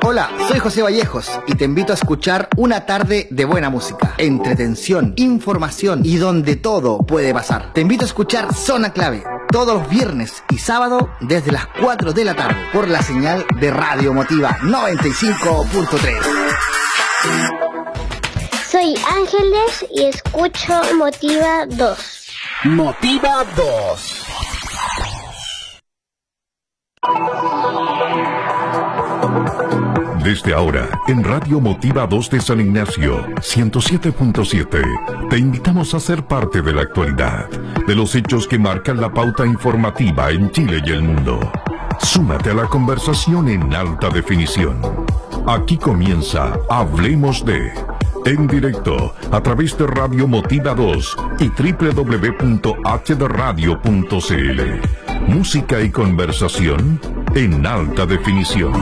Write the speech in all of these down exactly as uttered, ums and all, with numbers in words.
Hola, soy José Vallejos y te invito a escuchar una tarde de buena música, entretención, información y donde todo puede pasar. Te invito a escuchar Zona Clave todos los viernes y sábado desde las cuatro de la tarde por la señal de Radio Motiva noventa y cinco punto tres. Soy Ángeles y escucho Motiva dos. Motiva dos. Desde ahora, en Radio Motiva dos de San Ignacio, ciento siete punto siete, te invitamos a ser parte de la actualidad, de los hechos que marcan la pauta informativa en Chile y el mundo. Súmate a la conversación en alta definición. Aquí comienza Hablemos de, en directo, a través de Radio Motiva dos y doble u doble u doble u punto h d radio punto c l. Música y conversación en alta definición.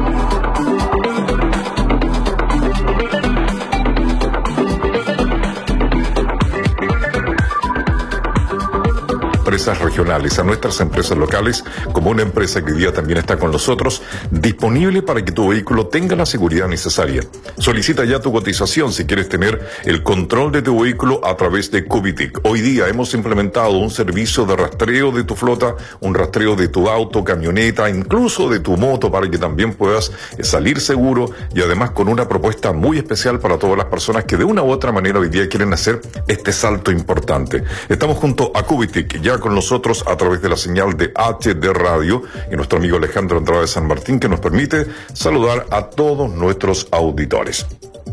Empresas regionales, a nuestras empresas locales, como una empresa que hoy día también está con nosotros, disponible para que tu vehículo tenga la seguridad necesaria. Solicita ya tu cotización si quieres tener el control de tu vehículo a través de Cubitic. Hoy día hemos implementado un servicio de rastreo de tu flota, un rastreo de tu auto, camioneta, incluso de tu moto, para que también puedas salir seguro, y además con una propuesta muy especial para todas las personas que de una u otra manera hoy día quieren hacer este salto importante. Estamos junto a Cubitic, ya con nosotros a través de la señal de H D Radio, y nuestro amigo Alejandro Andrade San Martín, que nos permite saludar a todos nuestros auditores.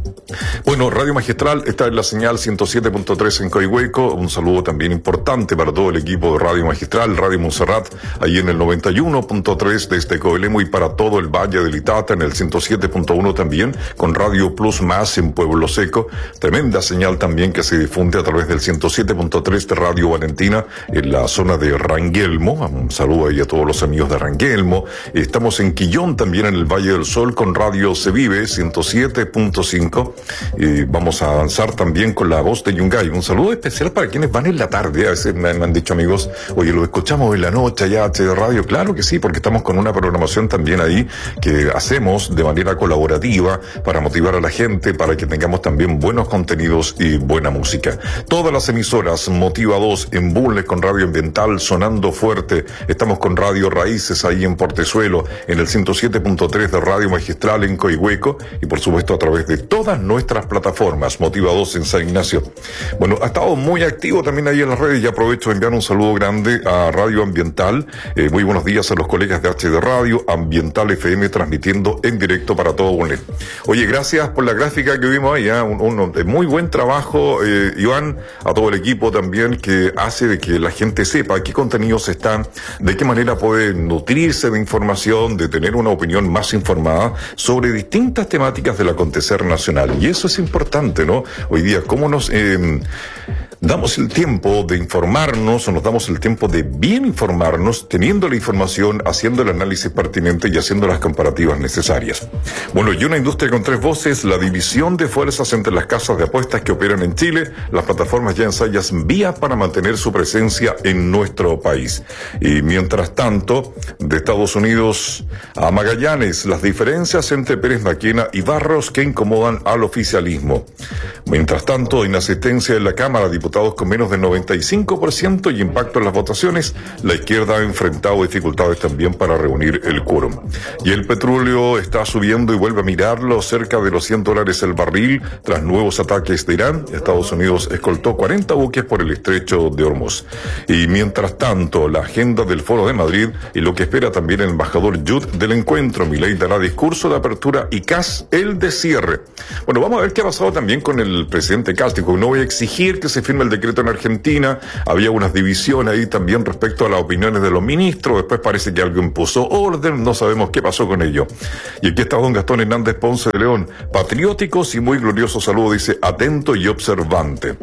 Bueno, Radio Magistral está en la señal ciento siete punto tres en Coihueco. Un saludo también importante para todo el equipo de Radio Magistral, Radio Montserrat, ahí en el noventa y uno punto tres desde Coelemo, y para todo el Valle del Itata en el ciento siete punto uno también, con Radio Plus Más en Pueblo Seco. Tremenda señal también que se difunde a través del ciento siete punto tres de Radio Valentina en la zona de Ranguelmo. Un saludo ahí a todos los amigos de Ranguelmo. Estamos en Quillón también en el Valle del Sol con Radio Se Vive ciento siete punto cinco. Y vamos a avanzar también con La Voz de Yungay. Un saludo especial para quienes van en la tarde. A veces me, me han dicho amigos, oye, lo escuchamos en la noche allá H D Radio. Claro que sí, porque estamos con una programación también ahí que hacemos de manera colaborativa para motivar a la gente, para que tengamos también buenos contenidos y buena música. Todas las emisoras, Motiva dos en Bulnes con Radio Ambiental sonando fuerte. Estamos con Radio Raíces ahí en Portezuelo, en el ciento siete punto tres de Radio Magistral en Coihueco, y por supuesto a través de todas nuestras plataformas, Motiva dos en San Ignacio. Bueno, ha estado muy activo también ahí en las redes, y aprovecho de enviar un saludo grande a Radio Ambiental. Eh, muy buenos días a los colegas de H D Radio, Ambiental F M, transmitiendo en directo para todo Bulnes. Oye, gracias por la gráfica que vimos ahí, ¿eh? un, un muy buen trabajo, eh, Iván, a todo el equipo también, que hace de que la gente sepa qué contenidos están, de qué manera puede nutrirse de información, de tener una opinión más informada sobre distintas temáticas del acontecer nacional. Y eso es importante, ¿no? Hoy día, ¿cómo nos eh, damos el tiempo de informarnos, o nos damos el tiempo de bien informarnos, teniendo la información, haciendo el análisis pertinente y haciendo las comparativas necesarias? Bueno, y una industria con tres voces, la división de fuerzas entre las casas de apuestas que operan en Chile. Las plataformas ya ensayan vías para mantener su presencia en nuestro país. Y mientras tanto, de Estados Unidos a Magallanes, las diferencias entre Pérez Maquena y Barros que incomodan al oficialismo. Mientras tanto, inasistencia en la Cámara, diputados con menos del noventa y cinco por ciento y impacto en las votaciones. La izquierda ha enfrentado dificultades también para reunir el quórum. Y el petróleo está subiendo y vuelve a mirarlo, cerca de los cien dólares el barril, tras nuevos ataques de Irán. Estados Unidos escoltó cuarenta buques por el estrecho de Hormuz. Y mientras tanto, la agenda del Foro de Madrid y lo que espera también el embajador Yud del encuentro. Milei dará discurso de apertura y Kast el de cierre. Bueno, vamos a ver qué ha pasado también con el presidente Kast. No voy a exigir que se firme el decreto en Argentina. Había unas divisiones ahí también respecto a las opiniones de los ministros. Después parece que alguien puso orden, no sabemos qué pasó con ello. Y aquí está don Gastón Hernández Ponce de León. Patrióticos y muy glorioso saludo, dice, atento y observante.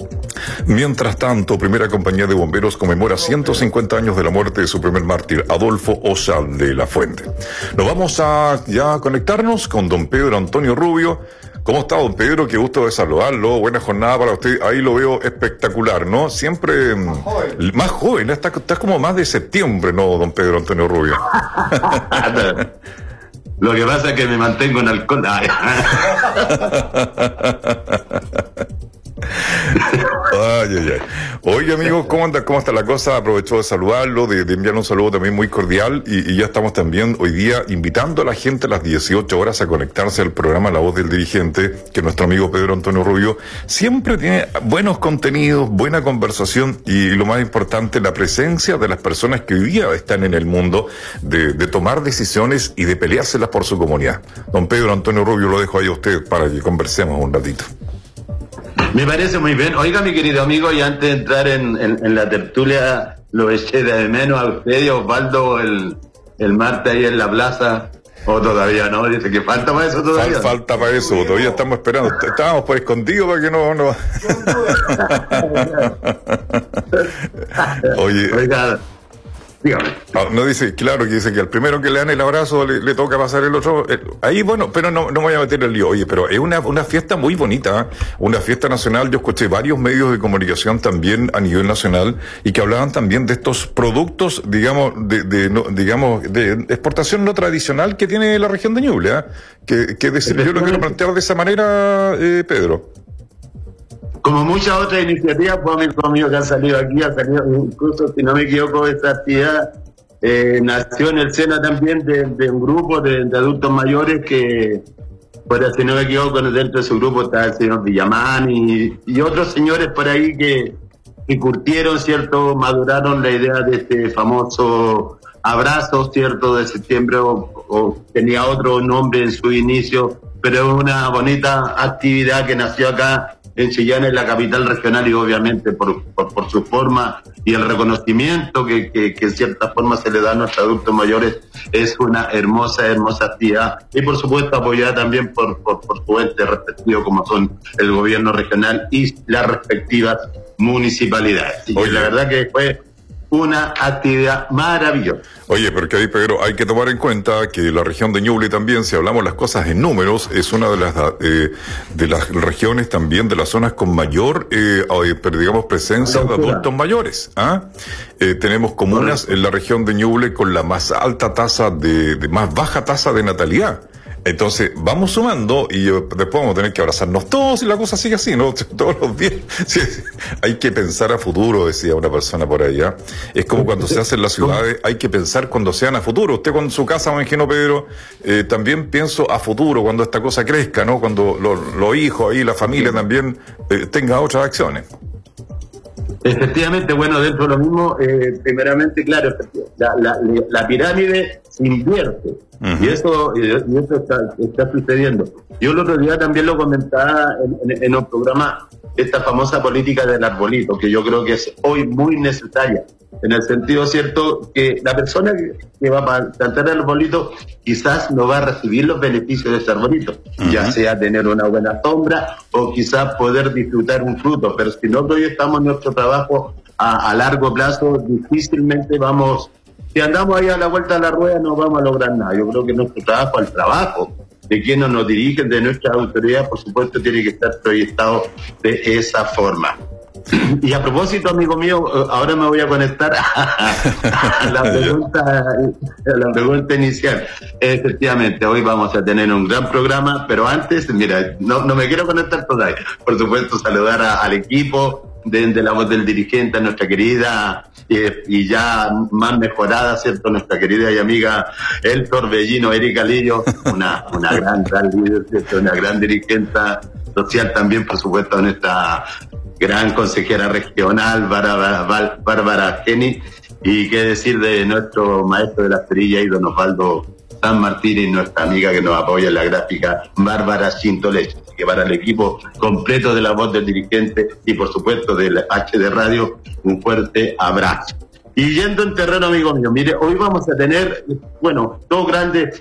Mientras tanto, Primera Compañía de Bomberos conmemora ciento cincuenta años de la muerte de su primer mártir, Adolfo Osal de la Fuente. Nos vamos a ya conectarnos con don Pedro Antonio Rubio. ¿Cómo está, don Pedro? Qué gusto de saludarlo. Buena jornada para usted. Ahí lo veo espectacular, ¿no? Siempre más joven. Más joven. Está, está como más de septiembre, ¿no, don Pedro Antonio Rubio? Lo que pasa es que me mantengo en alcohol. Ay, ay, ay. Oye, amigo, ¿cómo anda? ¿Cómo está la cosa? Aprovecho de saludarlo, de, de enviarle un saludo también muy cordial y, y ya estamos también hoy día invitando a la gente a las dieciocho horas a conectarse al programa La Voz del Dirigente, que nuestro amigo Pedro Antonio Rubio siempre tiene buenos contenidos, buena conversación y, lo más importante, la presencia de las personas que hoy día están en el mundo de, de tomar decisiones y de peleárselas por su comunidad. Don Pedro Antonio Rubio, lo dejo ahí a usted para que conversemos un ratito. Me parece muy bien. Oiga, mi querido amigo, y antes de entrar en, en, en la tertulia, lo eché de menos a usted y a Osvaldo el, el martes ahí en la plaza. O todavía no, dice que falta para eso todavía. Fal, falta para eso, todavía estamos esperando. Estábamos por escondido para que no... no... Oye... Oiga, dígame. No dice, claro, que dice que al primero que le dan el abrazo le, le toca pasar el otro. Eh, ahí, bueno, pero no, no me voy a meter en el lío. Oye, pero es una, una fiesta muy bonita, ¿eh? Una fiesta nacional. Yo escuché varios medios de comunicación también a nivel nacional y que hablaban también de estos productos, digamos, de, de no, digamos, de exportación no tradicional que tiene la región de Ñuble, ¿eh? Que, que decir, yo lo quiero plantear de esa manera, eh, Pedro. Como muchas otras iniciativas, pues amigos míos que han salido aquí, ha salido incluso, si no me equivoco, esta actividad eh, nació en el seno también de, de un grupo de, de adultos mayores que, pues, si no me equivoco, dentro de su grupo está el señor Villamán y, y otros señores por ahí que, que curtieron, ¿cierto? Maduraron la idea de este famoso abrazo, ¿cierto? De septiembre, o, o tenía otro nombre en su inicio, pero es una bonita actividad que nació acá en Chillán, en la capital regional, y obviamente por, por, por su forma y el reconocimiento que, que, que en cierta forma se le da a nuestros adultos mayores, es una hermosa, hermosa actividad. Y por supuesto apoyada también por, por, por su ente respectivo, como son el gobierno regional y las respectivas municipalidades. Y la verdad que fue una actividad maravillosa. Oye, porque ahí, Pedro, hay que tomar en cuenta que la región de Ñuble también, si hablamos las cosas en números, es una de las eh, de las regiones también, de las zonas con mayor, eh, pero digamos, presencia de adultos mayores. ¿Ah? Eh, tenemos comunas en la región de Ñuble con la más alta tasa de, de más baja tasa de natalidad. Entonces, vamos sumando y uh, después vamos a tener que abrazarnos todos y la cosa sigue así, ¿no? Todos los días. Sí, hay que pensar a futuro, decía una persona por allá. Es como cuando se hacen las ciudades, hay que pensar cuando sean a futuro. Usted con su casa, me imagino, Pedro, eh, también pienso a futuro, cuando esta cosa crezca, ¿no? Cuando los lo hijos ahí, la familia también eh, tenga otras acciones. Efectivamente, bueno, dentro de lo mismo, eh, primeramente, claro, la, la, la pirámide se invierte. Uh-huh. Y eso, y eso está, está sucediendo. Yo el otro día también lo comentaba en, en, en un programa, esta famosa política del arbolito, que yo creo que es hoy muy necesaria, en el sentido cierto que la persona que, que va a plantar el arbolito quizás no va a recibir los beneficios de ese arbolito, uh-huh. ya sea tener una buena sombra o quizás poder disfrutar un fruto, pero si no proyectamos nuestro trabajo a, a largo plazo, difícilmente vamos. Si andamos ahí a la vuelta de la rueda no vamos a lograr nada. Yo creo que nuestro trabajo, el trabajo de quienes nos dirigen, de nuestra autoridad, por supuesto, tiene que estar proyectado de esa forma. Y a propósito, amigo mío, ahora me voy a conectar a, a, la, pregunta, a la pregunta inicial. Efectivamente, hoy vamos a tener un gran programa, pero antes, mira, no, no me quiero conectar todavía. Por supuesto, saludar a, al equipo de, de La Voz del Dirigente, a nuestra querida eh, y ya más mejorada, ¿cierto? Nuestra querida y amiga El Torbellino, Erika Lillo, una, una gran, gran líder, ¿cierto? Una gran dirigente social también, por supuesto, a nuestra gran consejera regional, Bárbara, Bárbara Geni, y qué decir de nuestro maestro de la cerilla y don Osvaldo San Martín, y nuestra amiga que nos apoya en la gráfica, Bárbara Chintoleche. Que para el equipo completo de La Voz del Dirigente y por supuesto del H D Radio, un fuerte abrazo. Y yendo en terreno, amigo mío, mire, hoy vamos a tener, bueno, dos grandes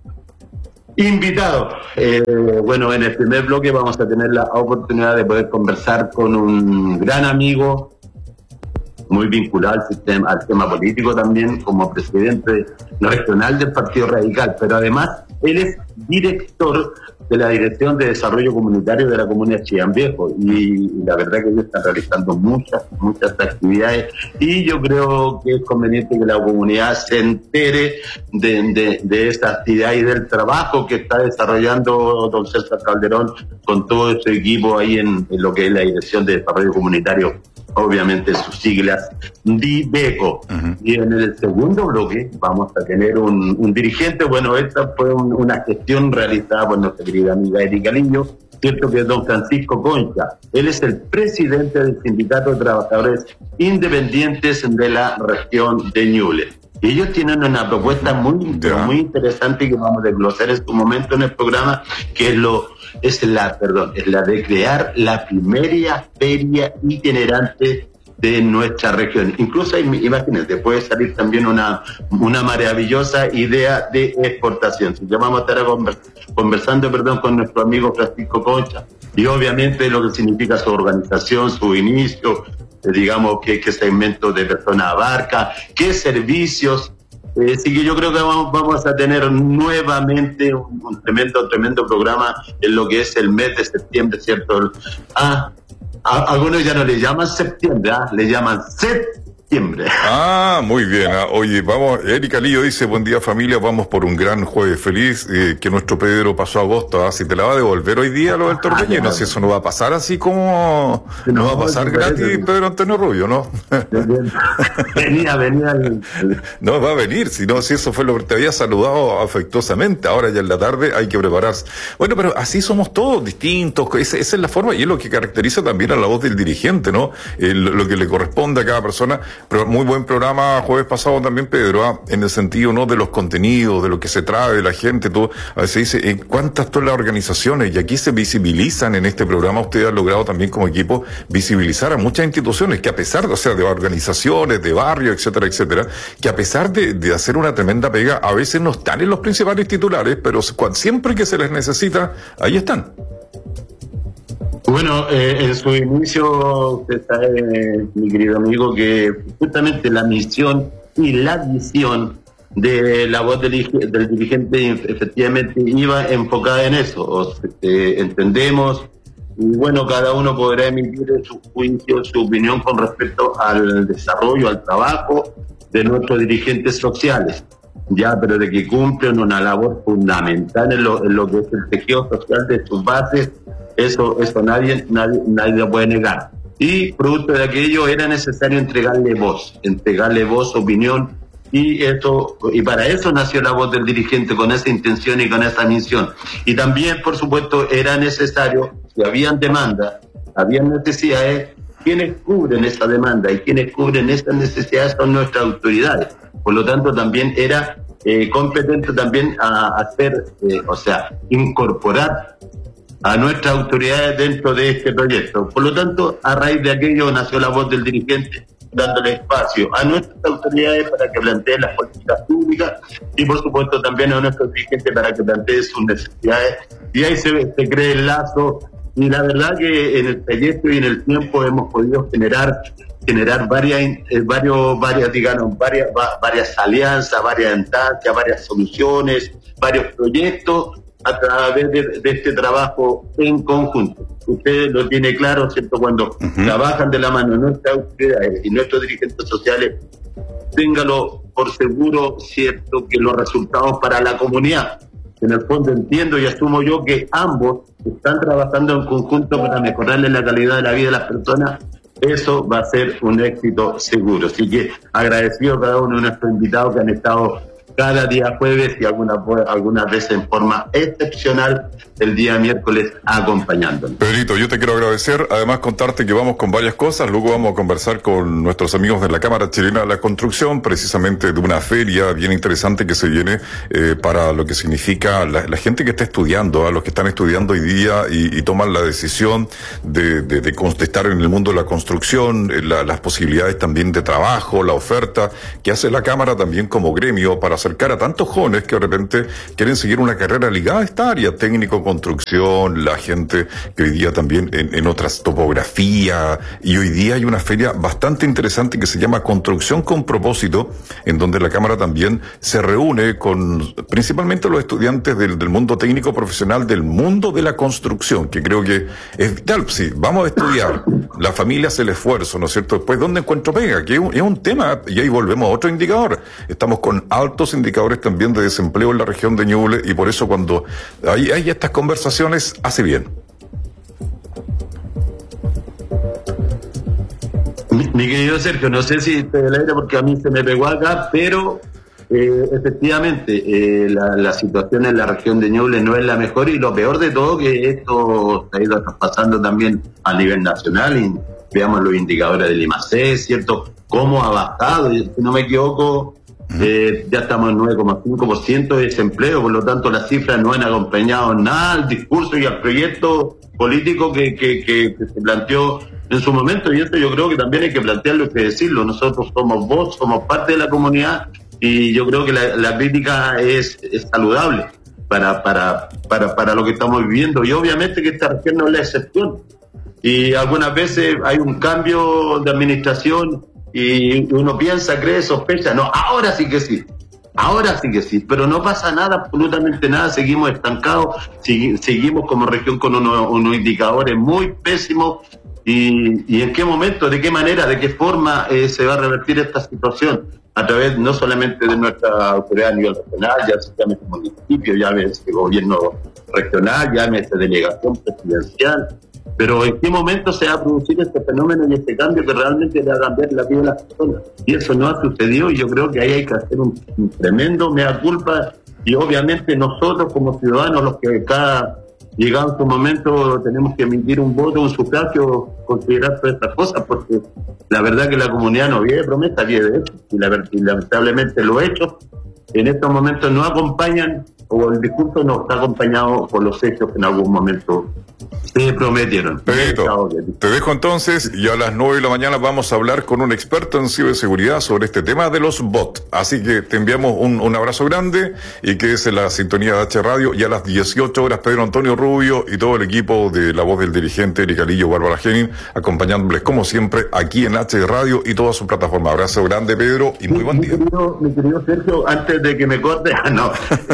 invitados. Eh, bueno, en el primer bloque vamos a tener la oportunidad de poder conversar con un gran amigo, muy vinculado al sistema, al tema político también, como presidente regional del Partido Radical, pero además Él es director de la Dirección de Desarrollo Comunitario de la Comuna de Chillán Viejo, y la verdad que ellos están realizando muchas, muchas actividades, y yo creo que es conveniente que la comunidad se entere de, de, de esta actividad y del trabajo que está desarrollando don César Calderón con todo este equipo ahí en, en lo que es la Dirección de Desarrollo Comunitario, obviamente sus siglas DIVECO. Uh-huh. Y en el segundo bloque vamos a tener un, un dirigente. Bueno, esta fue un, una gestión realizada por nuestra querida amiga Erika Liño, cierto, que es don Francisco Concha. Él es el presidente del Sindicato de Trabajadores Independientes de la región de Ñuble. Y ellos tienen una propuesta muy, yeah. muy interesante que vamos a desglosar en su momento en el programa, que es lo es la, perdón, es la de crear la primera feria itinerante de nuestra región. Incluso, imagínate, puede salir también una, una maravillosa idea de exportación. Si ya vamos a estar conversando, perdón, con nuestro amigo Francisco Concha, y obviamente lo que significa su organización, su inicio, digamos, qué, qué segmento de personas abarca, qué servicios. Eh, así que yo creo que vamos, vamos a tener nuevamente un, un tremendo, tremendo programa en lo que es el mes de septiembre, ¿cierto? Ah, a, algunos ya no le llaman septiembre, ¿ah? Le llaman septiembre. Ah, muy bien. Ah, oye, vamos, Erika Lío dice, buen día familia, vamos por un gran jueves feliz, eh, que nuestro Pedro pasó agosto, ¿ah? Si te la va a devolver hoy día lo del Torbellino, no sé, si eso no va a pasar así como, no, no va a pasar gratis, parece, Pedro Antonio Rubio, ¿no? venía, venía. El... No, va a venir, si no, si eso fue lo que te había saludado afectuosamente, ahora ya en la tarde hay que prepararse. Bueno, pero así somos todos, distintos, esa, esa es la forma, y es lo que caracteriza también a la voz del dirigente, ¿no? Eh, lo, lo que le corresponde a cada persona. Pero muy buen programa jueves pasado también, Pedro, ¿ah? En el sentido, ¿no?, de los contenidos, de lo que se trae, de la gente, todo. A veces dice, ¿en cuántas son las organizaciones? Y aquí se visibilizan en este programa, usted ha logrado también como equipo visibilizar a muchas instituciones que a pesar, o sea, de organizaciones, de barrios, etcétera, etcétera, que a pesar de, de hacer una tremenda pega, a veces no están en los principales titulares, pero siempre que se les necesita, ahí están. Bueno, eh, en su inicio, usted sabe, mi querido amigo, que justamente la misión y la visión de la voz del, del dirigente efectivamente iba enfocada en eso. O sea, eh, entendemos, y bueno, cada uno podrá emitir su juicio, su opinión con respecto al desarrollo, al trabajo de nuestros dirigentes sociales. Ya, pero de que cumplen una labor fundamental en lo, en lo que es el tejido social de sus bases, eso, eso nadie, nadie, nadie lo puede negar. Y producto de aquello era necesario entregarle voz, entregarle voz, opinión, y eso, y para eso nació la voz del dirigente, con esa intención y con esa misión. Y también, por supuesto, era necesario, si habían demandas, habían necesidades, quienes cubren esa demanda y quienes cubren esas necesidades son nuestras autoridades. Por lo tanto, también era eh, competente también a hacer, eh, o sea, incorporar a nuestras autoridades dentro de este proyecto. Por lo tanto, a raíz de aquello nació la voz del dirigente, dándole espacio a nuestras autoridades para que planteen las políticas públicas y, por supuesto, también a nuestros dirigentes para que planteen sus necesidades. Y ahí se, se crea el lazo. Y la verdad que en el trayecto y en el tiempo hemos podido generar generar varias, eh, varios, varias, digamos, varias, va, varias alianzas, varias instancias, varias soluciones, varios proyectos a través de, de este trabajo en conjunto. Usted lo tiene claro, ¿cierto? Cuando uh-huh. trabajan de la mano nuestras autoridades y nuestros dirigentes sociales, téngalo por seguro, ¿cierto?, que los resultados para la comunidad. En el fondo entiendo y asumo yo que ambos están trabajando en conjunto para mejorarle la calidad de la vida de las personas. Eso va a ser un éxito seguro. Así que agradecido a cada uno de nuestros invitados que han estado cada día jueves y algunas, algunas veces en forma excepcional el día miércoles acompañándonos. Pedrito, yo te quiero agradecer, además contarte que vamos con varias cosas, luego vamos a conversar con nuestros amigos de la Cámara Chilena de la Construcción, precisamente de una feria bien interesante que se viene eh, para lo que significa la, la gente que está estudiando, a los que están estudiando hoy día y, y toman la decisión de, de, de, de estar en el mundo de la construcción, la, las posibilidades también de trabajo, la oferta que hace la Cámara también como gremio para hacer acercar a tantos jóvenes que de repente quieren seguir una carrera ligada a esta área, técnico, construcción, la gente que hoy día también en, en otras topografía, y hoy día hay una feria bastante interesante que se llama Construcción con Propósito, en donde la Cámara también se reúne con principalmente los estudiantes del, del mundo técnico profesional, del mundo de la construcción, que creo que es vital. Sí, vamos a estudiar, la familia hace el esfuerzo, ¿no es cierto? Después, ¿dónde encuentro pega? Que es un, es un tema, y ahí volvemos a otro indicador. Estamos con altos indicadores también de desempleo en la región de Ñuble, y por eso cuando hay, hay estas conversaciones, hace bien. Mi, mi querido Sergio, no sé si te alegra porque a mí se me pegó acá, pero eh, efectivamente eh, la, la situación en la región de Ñuble no es la mejor, y lo peor de todo que esto se ha ido traspasando también a nivel nacional, y veamos los indicadores del I M A C, ¿cierto? Cómo ha bajado, y si no me equivoco, eh, ya estamos en nueve coma cinco por ciento de desempleo, por lo tanto las cifras no han acompañado nada al discurso y al proyecto político que, que, que, que se planteó en su momento, y esto yo creo que también hay que plantearlo y que decirlo. Nosotros somos voz, somos parte de la comunidad, y yo creo que la, la crítica es, es saludable para, para, para, para lo que estamos viviendo, y obviamente que esta región no es la excepción, y algunas veces hay un cambio de administración y uno piensa, cree, sospecha, no, ahora sí que sí, ahora sí que sí, pero no pasa nada, absolutamente nada, seguimos estancados, sigui, seguimos como región con unos, unos indicadores muy pésimos. Y, y en qué momento, de qué manera, de qué forma eh, se va a revertir esta situación, a través no solamente de nuestra autoridad a nivel regional, ya se llame municipio, llámese gobierno regional, llámese delegación presidencial, pero en qué momento se va a producir este fenómeno y este cambio que realmente le va a cambiar la vida de las personas. Y eso no ha sucedido, y yo creo que ahí hay que hacer un, un tremendo mea culpa, y obviamente nosotros como ciudadanos, los que cada llegado en su momento tenemos que emitir un voto, un sufragio, considerar todas estas cosas, porque la verdad que la comunidad no vive de promesa, vive de hechos, y, la, y lamentablemente los hechos en estos momentos no acompañan, o el discurso no está acompañado por los hechos que en algún momento se prometieron. Pedrito, te dejo entonces, y a las nueve de la mañana vamos a hablar con un experto en ciberseguridad sobre este tema de los bots. Así que te enviamos un, un abrazo grande, y que es en la sintonía de H Radio, y a las dieciocho horas Pedro Antonio Rubio y todo el equipo de La Voz del Dirigente, Erika Lillo, Bárbara Henning, acompañándoles como siempre aquí en H Radio y toda su plataforma. Abrazo grande, Pedro, y muy buen mi, día. Mi querido, mi querido Sergio, antes de que me corte, no,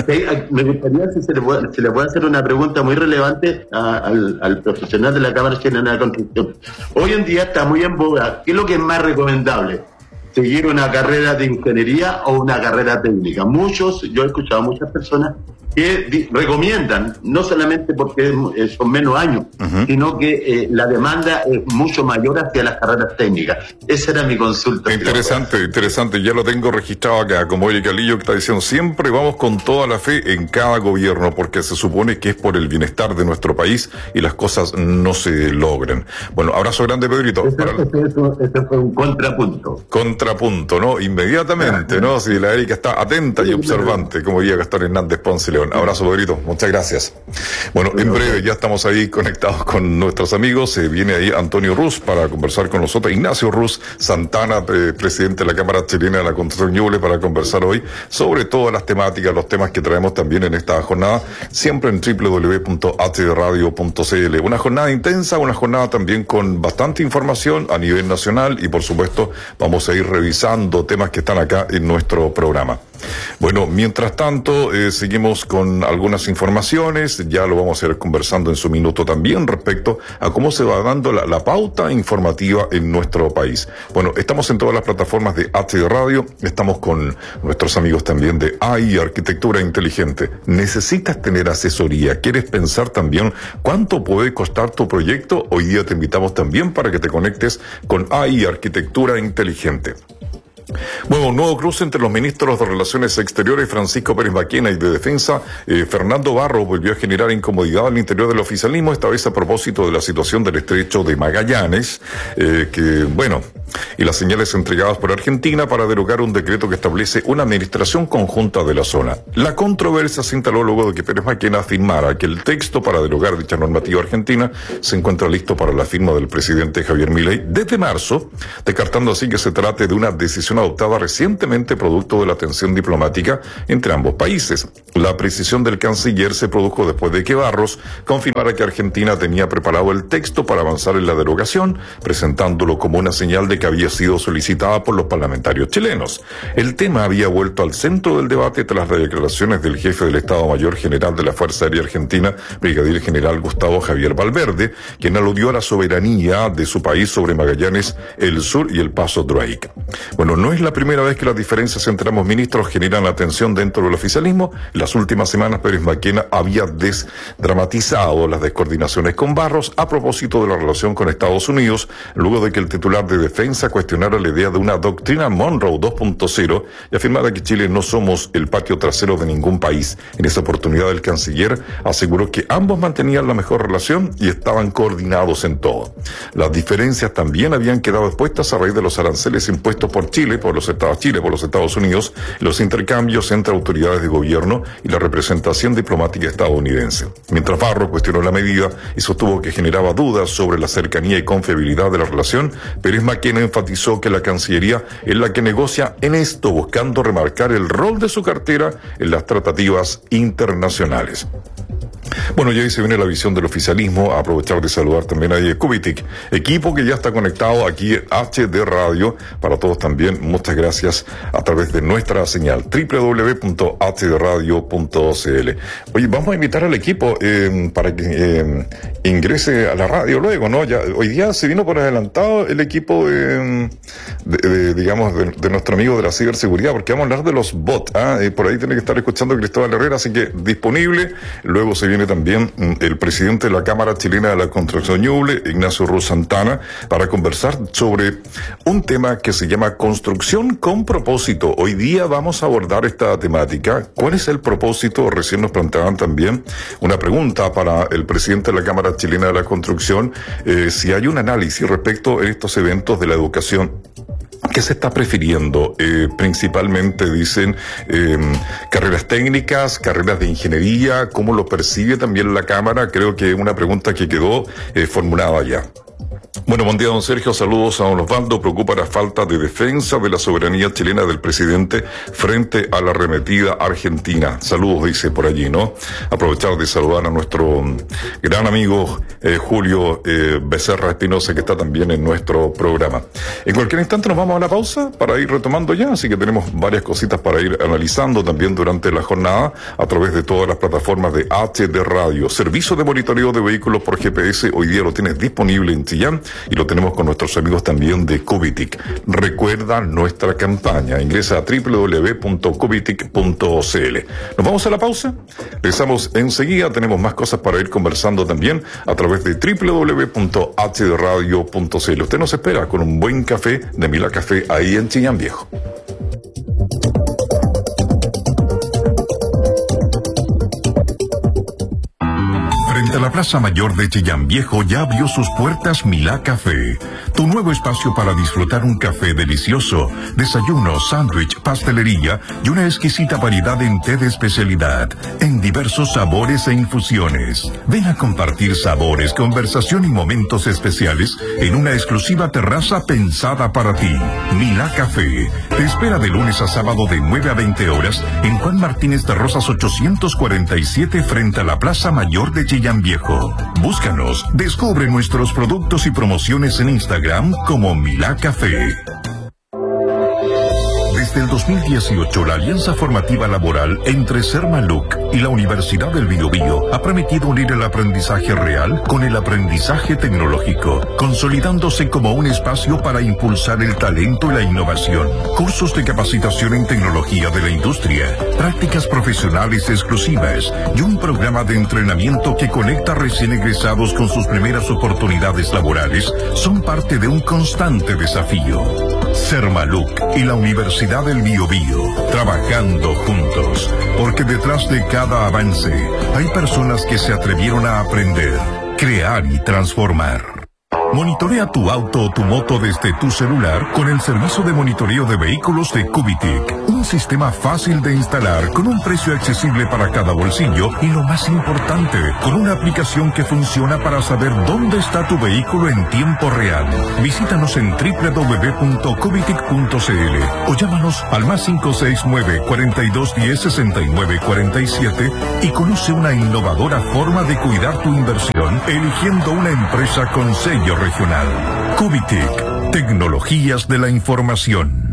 me gustaría si se le puede, si le puede hacer una pregunta muy relevante a, al, al profesional de la Cámara Chilena de Construcción. Hoy en día está muy en boga, ¿qué es lo que es más recomendable? ¿Seguir una carrera de ingeniería o una carrera técnica? Muchos, yo he escuchado a muchas personas que di, recomiendan, no solamente porque eh, son menos años, uh-huh. sino que eh, la demanda es mucho mayor hacia las carreras técnicas. Esa era mi consulta. Interesante, interesante. Ya lo tengo registrado acá, como Erika Lillo que está diciendo, siempre vamos con toda la fe en cada gobierno, porque se supone que es por el bienestar de nuestro país y las cosas no se logran. Bueno, abrazo grande, Pedrito. Eso, para... eso, eso, eso fue un contrapunto. Contrapunto, ¿no? Inmediatamente, ¿no? Si la Erika está atenta y observante, como diría Gastón Hernández Ponce León. Abrazo, Pedrito, muchas gracias. Bueno, en breve ya estamos ahí conectados con nuestros amigos. Eh, viene ahí Antonio Ruz para conversar con nosotros. Ignacio Ruz Santana, eh, presidente de la Cámara Chilena de la Construcción Ñuble, para conversar hoy sobre todas las temáticas, los temas que traemos también en esta jornada, siempre en doble u doble u doble u punto h d radio punto c l. Una jornada intensa, una jornada también con bastante información a nivel nacional, y por supuesto vamos a ir revisando temas que están acá en nuestro programa. Bueno, mientras tanto, eh, seguimos con algunas informaciones, ya lo vamos a ir conversando en su minuto también respecto a cómo se va dando la, la pauta informativa en nuestro país. Bueno, estamos en todas las plataformas de H Radio, estamos con nuestros amigos también de A I, Arquitectura Inteligente. ¿Necesitas tener asesoría? ¿Quieres pensar también cuánto puede costar tu proyecto? Hoy día te invitamos también para que te conectes con A I, Arquitectura Inteligente. Bueno, un nuevo cruce entre los ministros de Relaciones Exteriores, Francisco Pérez Maquena, y de Defensa, eh, Fernando Barros, volvió a generar incomodidad al interior del oficialismo, esta vez a propósito de la situación del estrecho de Magallanes, eh, que, bueno, y las señales entregadas por Argentina para derogar un decreto que establece una administración conjunta de la zona. La controversia se instaló luego de que Pérez Maquena afirmara que el texto para derogar dicha normativa argentina se encuentra listo para la firma del presidente Javier Milei desde marzo, descartando así que se trate de una decisión decisión adoptada recientemente producto de la tensión diplomática entre ambos países. La precisión del canciller se produjo después de que Barros confirmara que Argentina tenía preparado el texto para avanzar en la derogación, presentándolo como una señal de que había sido solicitada por los parlamentarios chilenos. El tema había vuelto al centro del debate tras las declaraciones del jefe del Estado Mayor General de la Fuerza Aérea Argentina, brigadier general Gustavo Javier Valverde, quien aludió a la soberanía de su país sobre Magallanes, el Sur y el Paso Drake. Bueno, no es la primera vez que las diferencias entre ambos ministros generan atención dentro del oficialismo. En las últimas semanas, Pérez Maquena había desdramatizado las descoordinaciones con Barros a propósito de la relación con Estados Unidos, luego de que el titular de Defensa cuestionara la idea de una doctrina Monroe dos punto cero y afirmara que Chile no somos el patio trasero de ningún país. En esa oportunidad, el canciller aseguró que ambos mantenían la mejor relación y estaban coordinados en todo. Las diferencias también habían quedado expuestas a raíz de los aranceles impuestos por Chile, por los Estados Chile, por los Estados Unidos, los intercambios entre autoridades de gobierno y la representación diplomática estadounidense. Mientras Barros cuestionó la medida y sostuvo que generaba dudas sobre la cercanía y confiabilidad de la relación, Pérez Maquena enfatizó que la Cancillería es la que negocia en esto, buscando remarcar el rol de su cartera en las tratativas internacionales. Bueno, y ahí se viene la visión del oficialismo. A aprovechar de saludar también a Cubitic, equipo que ya está conectado aquí en H D Radio. Para todos también, muchas gracias a través de nuestra señal doble u doble u doble u punto h d radio punto c l. Oye, vamos a invitar al equipo eh, para que eh, ingrese a la radio luego, ¿no? Ya, hoy día se vino por adelantado el equipo eh, de, de, digamos, de, de nuestro amigo de la ciberseguridad, porque vamos a hablar de los bots. ¿ah? Eh, por ahí tiene que estar escuchando Cristóbal Herrera, así que disponible. Luego se viene también el presidente de la Cámara Chilena de la Construcción Ñuble, Ignacio Ruz Santana, para conversar sobre un tema que se llama construcción con propósito. Hoy día vamos a abordar esta temática. ¿Cuál es el propósito? Recién nos planteaban también una pregunta para el presidente de la Cámara Chilena de la Construcción, eh, si hay un análisis respecto a estos eventos de la educación. ¿Qué se está prefiriendo? Eh, principalmente dicen eh, carreras técnicas, carreras de ingeniería. ¿Cómo lo percibe también la Cámara? Creo que es una pregunta que quedó eh, formulada ya. Bueno, buen día, don Sergio. Saludos a don Osvaldo. Preocupa la falta de defensa de la soberanía chilena del presidente frente a la arremetida argentina. Saludos, dice por allí, ¿no? Aprovechar de saludar a nuestro gran amigo eh, Julio eh, Becerra Espinosa, que está también en nuestro programa. En cualquier instante nos vamos a la pausa para ir retomando ya, así que tenemos varias cositas para ir analizando también durante la jornada a través de todas las plataformas de H D Radio. Servicio de monitoreo de vehículos por G P S, hoy día lo tienes disponible en Chillán y lo tenemos con nuestros amigos también de Cubitic. Recuerda nuestra campaña. Ingresa a doble u doble u doble u punto cubitic punto c l. Nos vamos a la pausa. Regresamos enseguida. Tenemos más cosas para ir conversando también a través de doble u doble u doble u punto h d radio punto c l. Usted nos espera con un buen café de Mila Café ahí en Chillán Viejo. Frente a la Plaza Mayor de Chillán Viejo ya abrió sus puertas Milá Café, tu nuevo espacio para disfrutar un café delicioso, desayuno, sándwich, pastelería y una exquisita variedad en té de especialidad, en diversos sabores e infusiones. Ven a compartir sabores, conversación y momentos especiales en una exclusiva terraza pensada para ti. Milá Café te espera de lunes a sábado de nueve a veinte horas en Juan Martínez de Rosas ochocientos cuarenta y siete frente a la Plaza Mayor de Chillán Viejo. Búscanos, descubre nuestros productos y promociones en Instagram como Milá Café. Desde el dos mil dieciocho, la alianza formativa laboral entre Sermaluc y la Universidad del Biobío ha permitido unir el aprendizaje real con el aprendizaje tecnológico, consolidándose como un espacio para impulsar el talento y la innovación. Cursos de capacitación en tecnología de la industria, prácticas profesionales exclusivas y un programa de entrenamiento que conecta recién egresados con sus primeras oportunidades laborales son parte de un constante desafío. Sermaluc y la Universidad del Biobío, trabajando juntos, porque detrás de cada avance hay personas que se atrevieron a aprender, crear y transformar. Monitorea tu auto o tu moto desde tu celular con el servicio de monitoreo de vehículos de Cubitic. Un sistema fácil de instalar con un precio accesible para cada bolsillo y lo más importante, con una aplicación que funciona para saber dónde está tu vehículo en tiempo real. Visítanos en doble u doble u doble u punto cubitic punto c l o llámanos al más cinco seis nueve, cuarenta y dos diez, sesenta y nueve cuarenta y siete y conoce una innovadora forma de cuidar tu inversión eligiendo una empresa con sello regional. Cubitic, tecnologías de la información.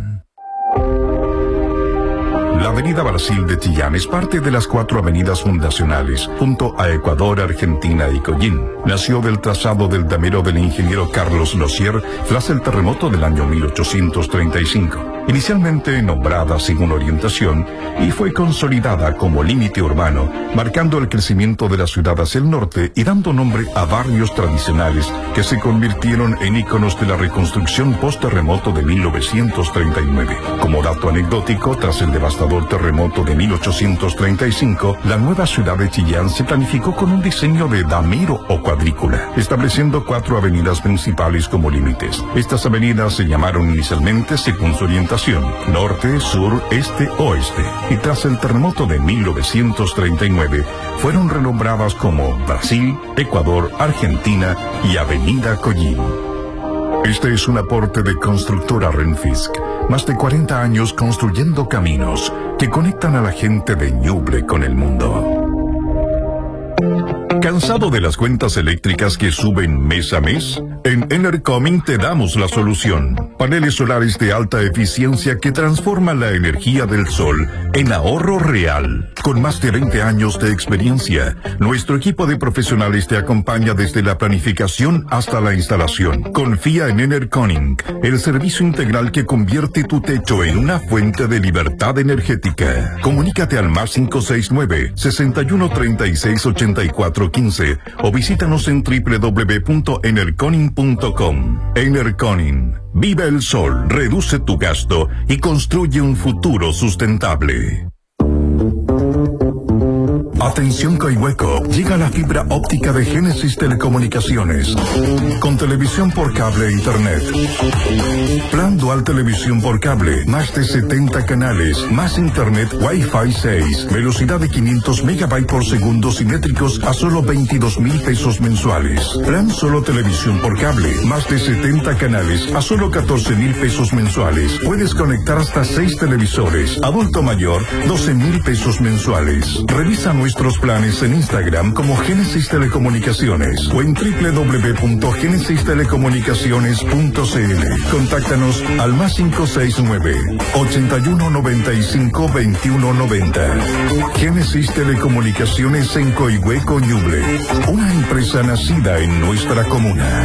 La Avenida Brasil de Chillán es parte de las cuatro avenidas fundacionales, junto a Ecuador, Argentina y Collín. Nació del trazado del damero del ingeniero Carlos Losier tras el terremoto del año mil ochocientos treinta y cinco. Inicialmente nombrada según orientación y fue consolidada como límite urbano, marcando el crecimiento de la ciudad hacia el norte y dando nombre a barrios tradicionales que se convirtieron en íconos de la reconstrucción post-terremoto de mil novecientos treinta y nueve. Como dato anecdótico, tras el devastador terremoto de mil ochocientos treinta y cinco, la nueva ciudad de Chillán se planificó con un diseño de damero o cuadrícula, estableciendo cuatro avenidas principales como límites. Estas avenidas se llamaron inicialmente según su orientación, norte, sur, este, oeste, y tras el terremoto de mil novecientos treinta y nueve fueron renombradas como Brasil, Ecuador, Argentina y Avenida Collín. Este es un aporte de Constructora Renfisk. Más de cuarenta años construyendo caminos que conectan a la gente de Ñuble con el mundo. ¿Cansado de las cuentas eléctricas que suben mes a mes? En Enercoming te damos la solución. Paneles solares de alta eficiencia que transforman la energía del sol en ahorro real. Con más de veinte años de experiencia, nuestro equipo de profesionales te acompaña desde la planificación hasta la instalación. Confía en Enercoming, el servicio integral que convierte tu techo en una fuente de libertad energética. Comunícate al más cinco seis nueve, sesenta y uno, treinta y seis, ochenta y cuatro, quince o visítanos en doble u doble u doble u punto enerconing punto com. Enerconing. Vive el sol, reduce tu gasto y construye un futuro sustentable. Atención Coihueco, llega la fibra óptica de Génesis Telecomunicaciones, con televisión por cable e internet. Plan dual televisión por cable, más de setenta canales, más internet Wi-Fi seis, velocidad de quinientos megabytes por segundo simétricos a solo veintidós mil pesos mensuales. Plan solo televisión por cable, más de setenta canales a solo catorce mil pesos mensuales. Puedes conectar hasta seis televisores. Adulto mayor, doce mil pesos mensuales. Revisa nuestro Nuestros planes en Instagram como Génesis Telecomunicaciones o en doble u doble u doble u punto génesis telecomunicaciones punto c l. Contáctanos al más cinco seis nueve, ochenta y uno, noventa y cinco, veintiuno noventa. Génesis Telecomunicaciones en Coihueco, Ñuble. Una empresa nacida en nuestra comuna.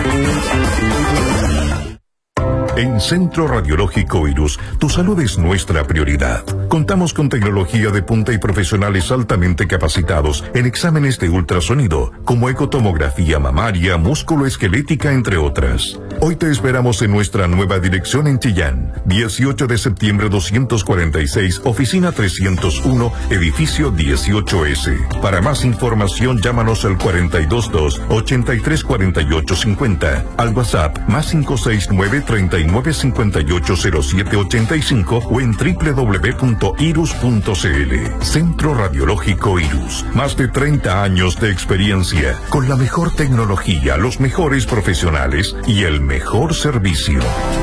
En Centro Radiológico Irus, tu salud es nuestra prioridad. Contamos con tecnología de punta y profesionales altamente capacitados en exámenes de ultrasonido, como ecotomografía mamaria, músculo-esquelética, entre otras. Hoy te esperamos en nuestra nueva dirección en Chillán, dieciocho de septiembre doscientos cuarenta y seis, oficina trescientos uno, edificio dieciocho ese. Para más información, llámanos al cuarenta y dos dos, ochenta y tres, cuarenta y ocho, cincuenta, al WhatsApp más cinco seis nueve, treinta y nueve, cincuenta y ocho, cero siete, ochenta y cinco o en doble u doble u doble u punto irus punto c l. Centro Radiológico Irus. Más de treinta años de experiencia, con la mejor tecnología, los mejores profesionales y el mejor servicio.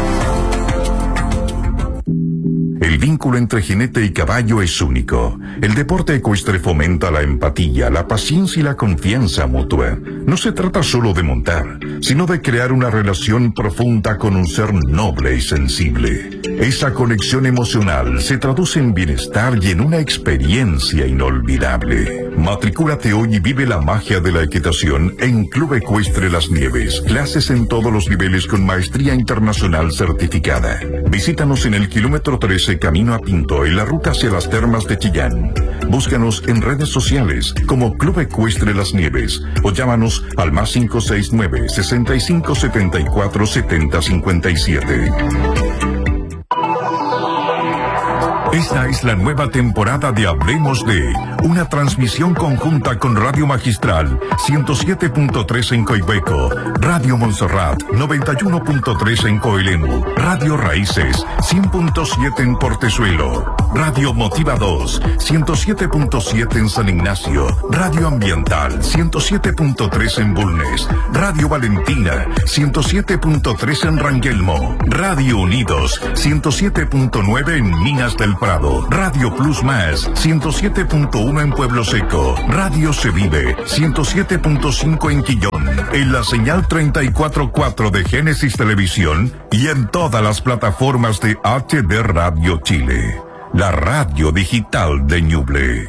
El vínculo entre jinete y caballo es único. El deporte ecuestre fomenta la empatía, la paciencia y la confianza mutua. No se trata solo de montar, sino de crear una relación profunda con un ser noble y sensible. Esa conexión emocional se traduce en bienestar y en una experiencia inolvidable. Matricúlate hoy y vive la magia de la equitación en Club Ecuestre Las Nieves. Clases en todos los niveles con maestría internacional certificada. Visítanos en el kilómetro trece camino a Pinto, en la ruta hacia las termas de Chillán. Búscanos en redes sociales como Club Ecuestre Las Nieves o llámanos al más cinco seis nueve, sesenta y cinco, setenta y cuatro, setenta, cincuenta y siete. Esta es la nueva temporada de Hablemos de, una transmisión conjunta con Radio Magistral ciento siete punto tres en Coibeco, Radio Montserrat noventa y uno punto tres en Coelemu, Radio Raíces cien punto siete en Portezuelo, Radio Motiva dos ciento siete punto siete en San Ignacio, Radio Ambiental ciento siete punto tres en Bulnes, Radio Valentina ciento siete punto tres en Rangelmo, Radio Unidos ciento siete punto nueve en Minas del Prado, Radio Plus Más ciento siete punto uno en Pueblo Seco, Radio Se Vive ciento siete punto cinco en Quillón, en la señal treinta y cuatro punto cuatro de Génesis Televisión y en todas las plataformas de H D Radio Chile, la radio digital de Ñuble.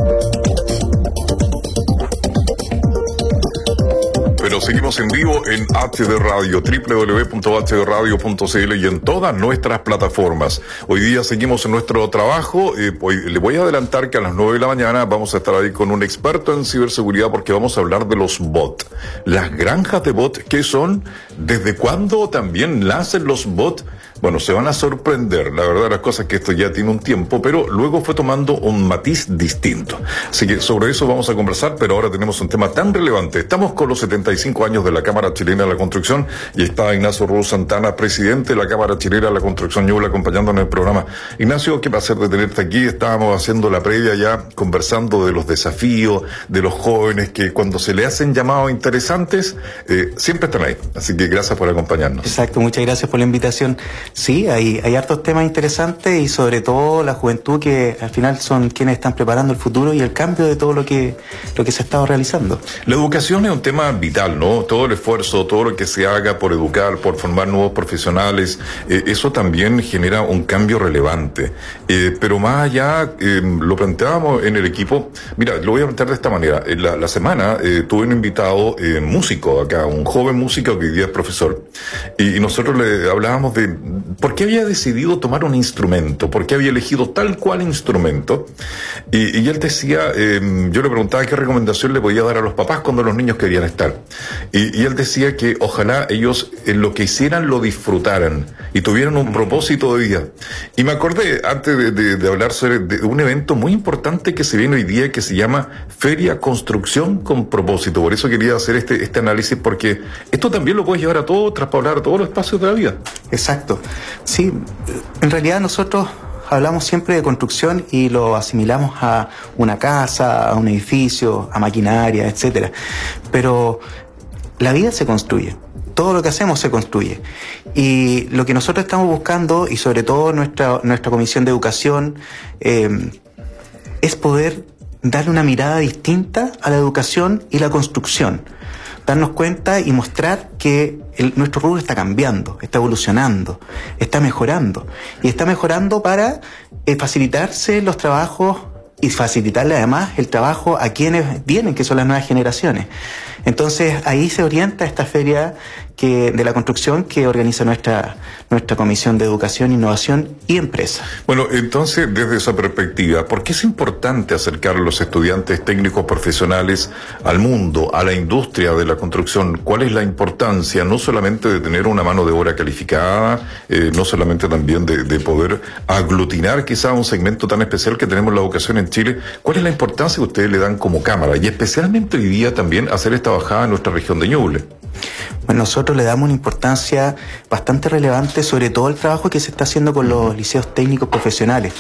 Pero seguimos en vivo en H D Radio, doble u doble u doble u punto h d radio punto c l y en todas nuestras plataformas. Hoy día seguimos en nuestro trabajo. Eh, hoy, le voy a adelantar que a las nueve de la mañana vamos a estar ahí con un experto en ciberseguridad porque vamos a hablar de los bots. Las granjas de bots, ¿qué son? ¿Desde cuándo también nacen los bots? Bueno, se van a sorprender. La verdad, las cosas que esto ya tiene un tiempo, pero luego fue tomando un matiz distinto. Así que sobre eso vamos a conversar, pero ahora tenemos un tema tan relevante. Estamos con los setenta y cinco años de la Cámara Chilena de la Construcción y está Ignacio Ruz Santana, presidente de la Cámara Chilena de la Construcción Ñuble, acompañándonos en el programa. Ignacio, qué placer de tenerte aquí. Estábamos haciendo la previa ya, conversando de los desafíos, de los jóvenes que cuando se le hacen llamados interesantes, eh, siempre están ahí. Así que gracias por acompañarnos. Exacto, muchas gracias por la invitación. Sí, hay, hay hartos temas interesantes y sobre todo la juventud que al final son quienes están preparando el futuro y el cambio de todo lo que, lo que se ha estado realizando. La educación es un tema vital, ¿no? Todo el esfuerzo, todo lo que se haga por educar, por formar nuevos profesionales, eh, eso también genera un cambio relevante. Eh, pero más allá, eh, lo planteábamos en el equipo, mira, lo voy a plantear de esta manera. En la, la semana eh, tuve un invitado eh, músico acá, un joven músico que hoy día es profesor, y, y nosotros le hablábamos de por qué había decidido tomar un instrumento, por qué había elegido tal cual instrumento, y, y él decía, eh, yo le preguntaba qué recomendación le podía dar a los papás cuando los niños querían estar, y, y él decía que ojalá ellos en lo que hicieran lo disfrutaran y tuvieran un propósito de vida. Y me acordé, antes de, de, de hablar sobre de un evento muy importante que se viene hoy día, que se llama Feria Construcción con Propósito. Por eso quería hacer este, este análisis, porque esto también lo puedes llevar a todo, traspolar a todos los espacios de la vida. Exacto. Sí, en realidad nosotros hablamos siempre de construcción y lo asimilamos a una casa, a un edificio, a maquinaria, etcétera. Pero la vida se construye. Todo lo que hacemos se construye. Y lo que nosotros estamos buscando, y sobre todo nuestra, nuestra Comisión de Educación, eh, es poder darle una mirada distinta a la educación y la construcción. Darnos cuenta y mostrar que el, nuestro rubro está cambiando, está evolucionando, está mejorando. Y está mejorando para eh, facilitarse los trabajos y facilitarle además el trabajo a quienes vienen, que son las nuevas generaciones. Entonces ahí se orienta esta feria que, de la construcción que organiza nuestra, nuestra Comisión de Educación, Innovación y Empresa. Bueno, entonces desde esa perspectiva, ¿por qué es importante acercar a los estudiantes técnicos profesionales al mundo, a la industria de la construcción? ¿Cuál es la importancia no solamente de tener una mano de obra calificada, eh, no solamente también de, de poder aglutinar quizá un segmento tan especial que tenemos la educación en Chile? ¿Cuál es la importancia que ustedes le dan como Cámara y especialmente hoy día también hacer esta bajada en nuestra región de Ñuble? Bueno, nosotros le damos una importancia bastante relevante, sobre todo el trabajo que se está haciendo con los liceos técnicos profesionales,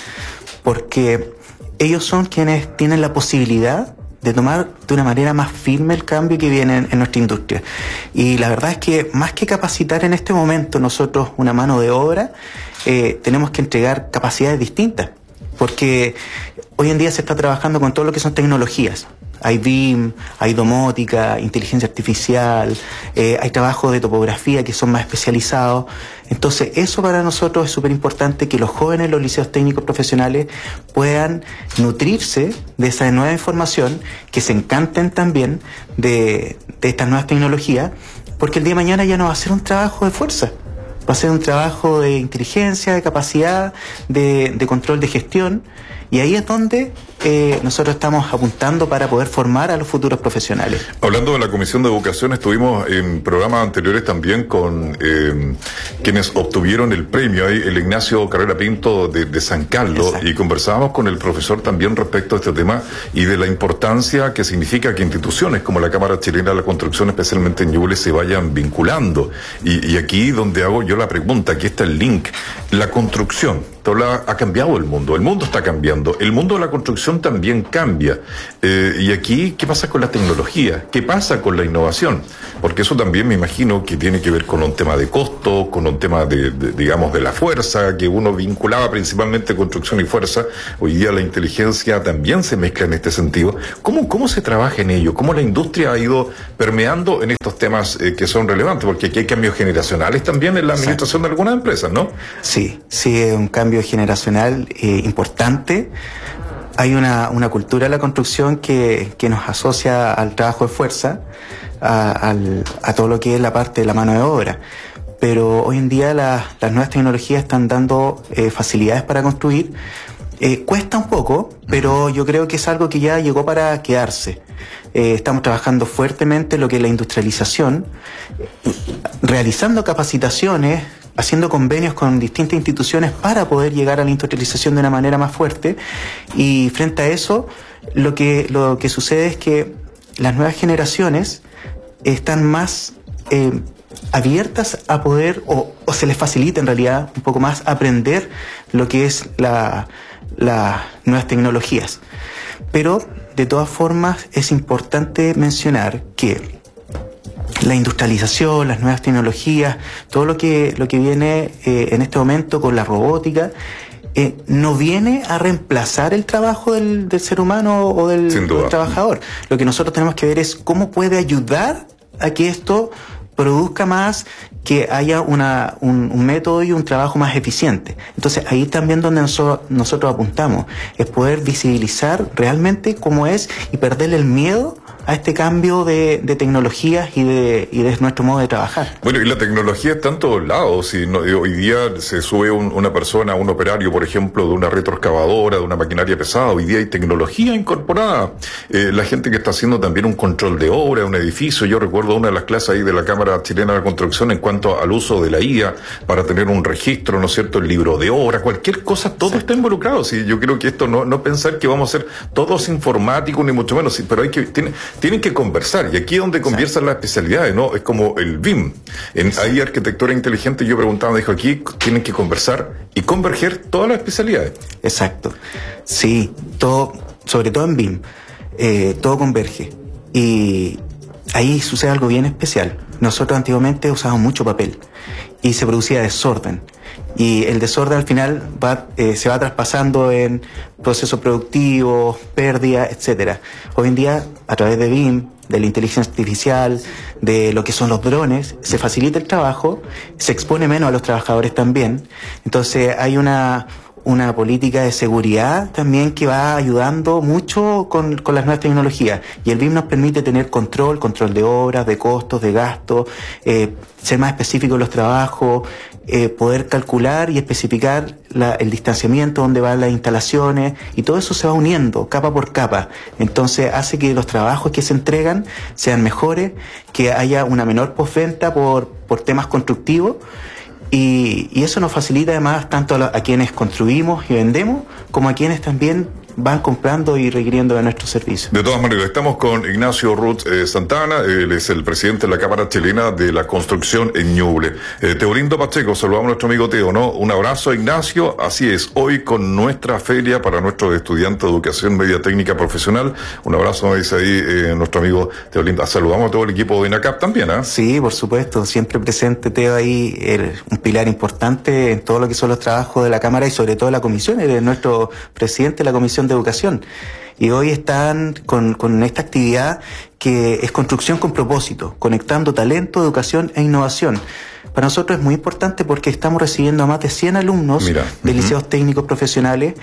porque ellos son quienes tienen la posibilidad de tomar de una manera más firme el cambio que viene en, en nuestra industria. Y la verdad es que más que capacitar en este momento nosotros una mano de obra, eh, tenemos que entregar capacidades distintas, porque hoy en día se está trabajando con todo lo que son tecnologías. Hay B I M, hay domótica, inteligencia artificial, eh, hay trabajos de topografía que son más especializados. Entonces, eso para nosotros es súper importante, que los jóvenes en los liceos técnicos profesionales puedan nutrirse de esa nueva información, que se encanten también de, de estas nuevas tecnologías, porque el día de mañana ya no va a ser un trabajo de fuerza. Va a ser un trabajo de inteligencia, de capacidad, de, de control de gestión, Y ahí es donde eh, nosotros estamos apuntando para poder formar a los futuros profesionales. Hablando de la Comisión de Educación, estuvimos en programas anteriores también con eh, quienes obtuvieron el premio, ahí, el Ignacio Carrera Pinto de, de San Carlos. Exacto. Y conversábamos con el profesor también respecto a este tema y de la importancia que significa que instituciones como la Cámara Chilena de la Construcción, especialmente en Ñuble, se vayan vinculando. Y, y aquí donde hago yo la pregunta, aquí está el link, la construcción. La, ha cambiado el mundo, el mundo está cambiando, el mundo de la construcción también cambia. Eh, y aquí, ¿qué pasa con la tecnología? ¿Qué pasa con la innovación? Porque eso también me imagino que tiene que ver con un tema de costo, con un tema de, de digamos, de la fuerza, que uno vinculaba principalmente construcción y fuerza. Hoy día la inteligencia también se mezcla en este sentido. ¿Cómo, cómo se trabaja en ello? ¿Cómo la industria ha ido permeando en estos temas eh, que son relevantes? Porque aquí hay cambios generacionales también en la administración de algunas empresas, ¿no? Sí, sí, es un cambio generacional eh, importante. Hay una, una cultura de la construcción que, que nos asocia al trabajo de fuerza, a, al, a todo lo que es la parte de la mano de obra. Pero hoy en día la, las nuevas tecnologías están dando eh, facilidades para construir. Eh, cuesta un poco, pero yo creo que es algo que ya llegó para quedarse. Eh, estamos trabajando fuertemente en lo que es la industrialización, realizando capacitaciones, haciendo convenios con distintas instituciones para poder llegar a la industrialización de una manera más fuerte. Y frente a eso, lo que, lo que sucede es que las nuevas generaciones están más eh, abiertas a poder, o, o se les facilita en realidad un poco más aprender lo que es la, las nuevas tecnologías. Pero, de todas formas, es importante mencionar que la industrialización, las nuevas tecnologías, todo lo que, lo que viene eh, en este momento con la robótica, eh, no viene a reemplazar el trabajo del, del ser humano o del, del trabajador. Lo que nosotros tenemos que ver es cómo puede ayudar a que esto produzca más, que haya una, un, un método y un trabajo más eficiente. Entonces ahí también donde nosotros, nosotros apuntamos, es poder visibilizar realmente cómo es y perderle el miedo a este cambio de, de tecnologías y de, y de nuestro modo de trabajar. Bueno, y la tecnología está en todos lados. Si no, hoy día se sube un, una persona, un operario, por ejemplo, de una retroexcavadora, de una maquinaria pesada, hoy día hay tecnología incorporada. Eh, la gente que está haciendo también un control de obra, un edificio. Yo recuerdo una de las clases ahí de la Cámara Chilena de la Construcción en cuanto al uso de la I A para tener un registro, ¿no es cierto?, el libro de obra, cualquier cosa, todo sí. está involucrado. Sí, yo creo que esto no, no pensar que vamos a ser todos informáticos, ni mucho menos, sí, pero hay que, tiene, tienen que conversar, y aquí es donde conversan las especialidades, ¿no? Es como el B I M. En ahí arquitectura inteligente, yo preguntaba, me dijo, aquí tienen que conversar y converger todas las especialidades. Exacto. Sí, todo, sobre todo en B I M, eh, todo converge. Y ahí sucede algo bien especial. Nosotros antiguamente usábamos mucho papel y se producía desorden. Y el desorden al final va, eh, se va traspasando en procesos productivos, pérdidas, etcétera. Hoy en día, a través de B I M, de la inteligencia artificial, de lo que son los drones, se facilita el trabajo, se expone menos a los trabajadores también. Entonces hay una, una política de seguridad también que va ayudando mucho con, con las nuevas tecnologías. Y el B I M nos permite tener control, control de obras, de costos, de gastos, eh, ser más específico en los trabajos, eh, poder calcular y especificar la, el distanciamiento donde van las instalaciones, y todo eso se va uniendo capa por capa. Entonces hace que los trabajos que se entregan sean mejores, que haya una menor postventa por, por temas constructivos. Y, y eso nos facilita además tanto a, la, a quienes construimos y vendemos, como a quienes también van comprando y requiriendo de nuestros servicios. De todas maneras, estamos con Ignacio Ruth eh, Santana, él es el presidente de la Cámara Chilena de la Construcción en Ñuble. Eh, Teorindo Pacheco, saludamos a nuestro amigo Teo, ¿no? Un abrazo, Ignacio. Así es, hoy con nuestra feria para nuestros estudiantes de educación media técnica profesional. Un abrazo, me dice ahí eh, nuestro amigo Teorindo. Saludamos a todo el equipo de INACAP también, ¿ah? ¿eh? Sí, por supuesto, siempre presente Teo ahí, el, un pilar importante en todo lo que son los trabajos de la Cámara y sobre todo de la comisión, él es nuestro presidente de la Comisión de Educación. Y hoy están con, con esta actividad que es construcción con propósito, conectando talento, educación e innovación. Para nosotros es muy importante porque estamos recibiendo a más de cien alumnos Mira, de uh-huh. liceos técnicos profesionales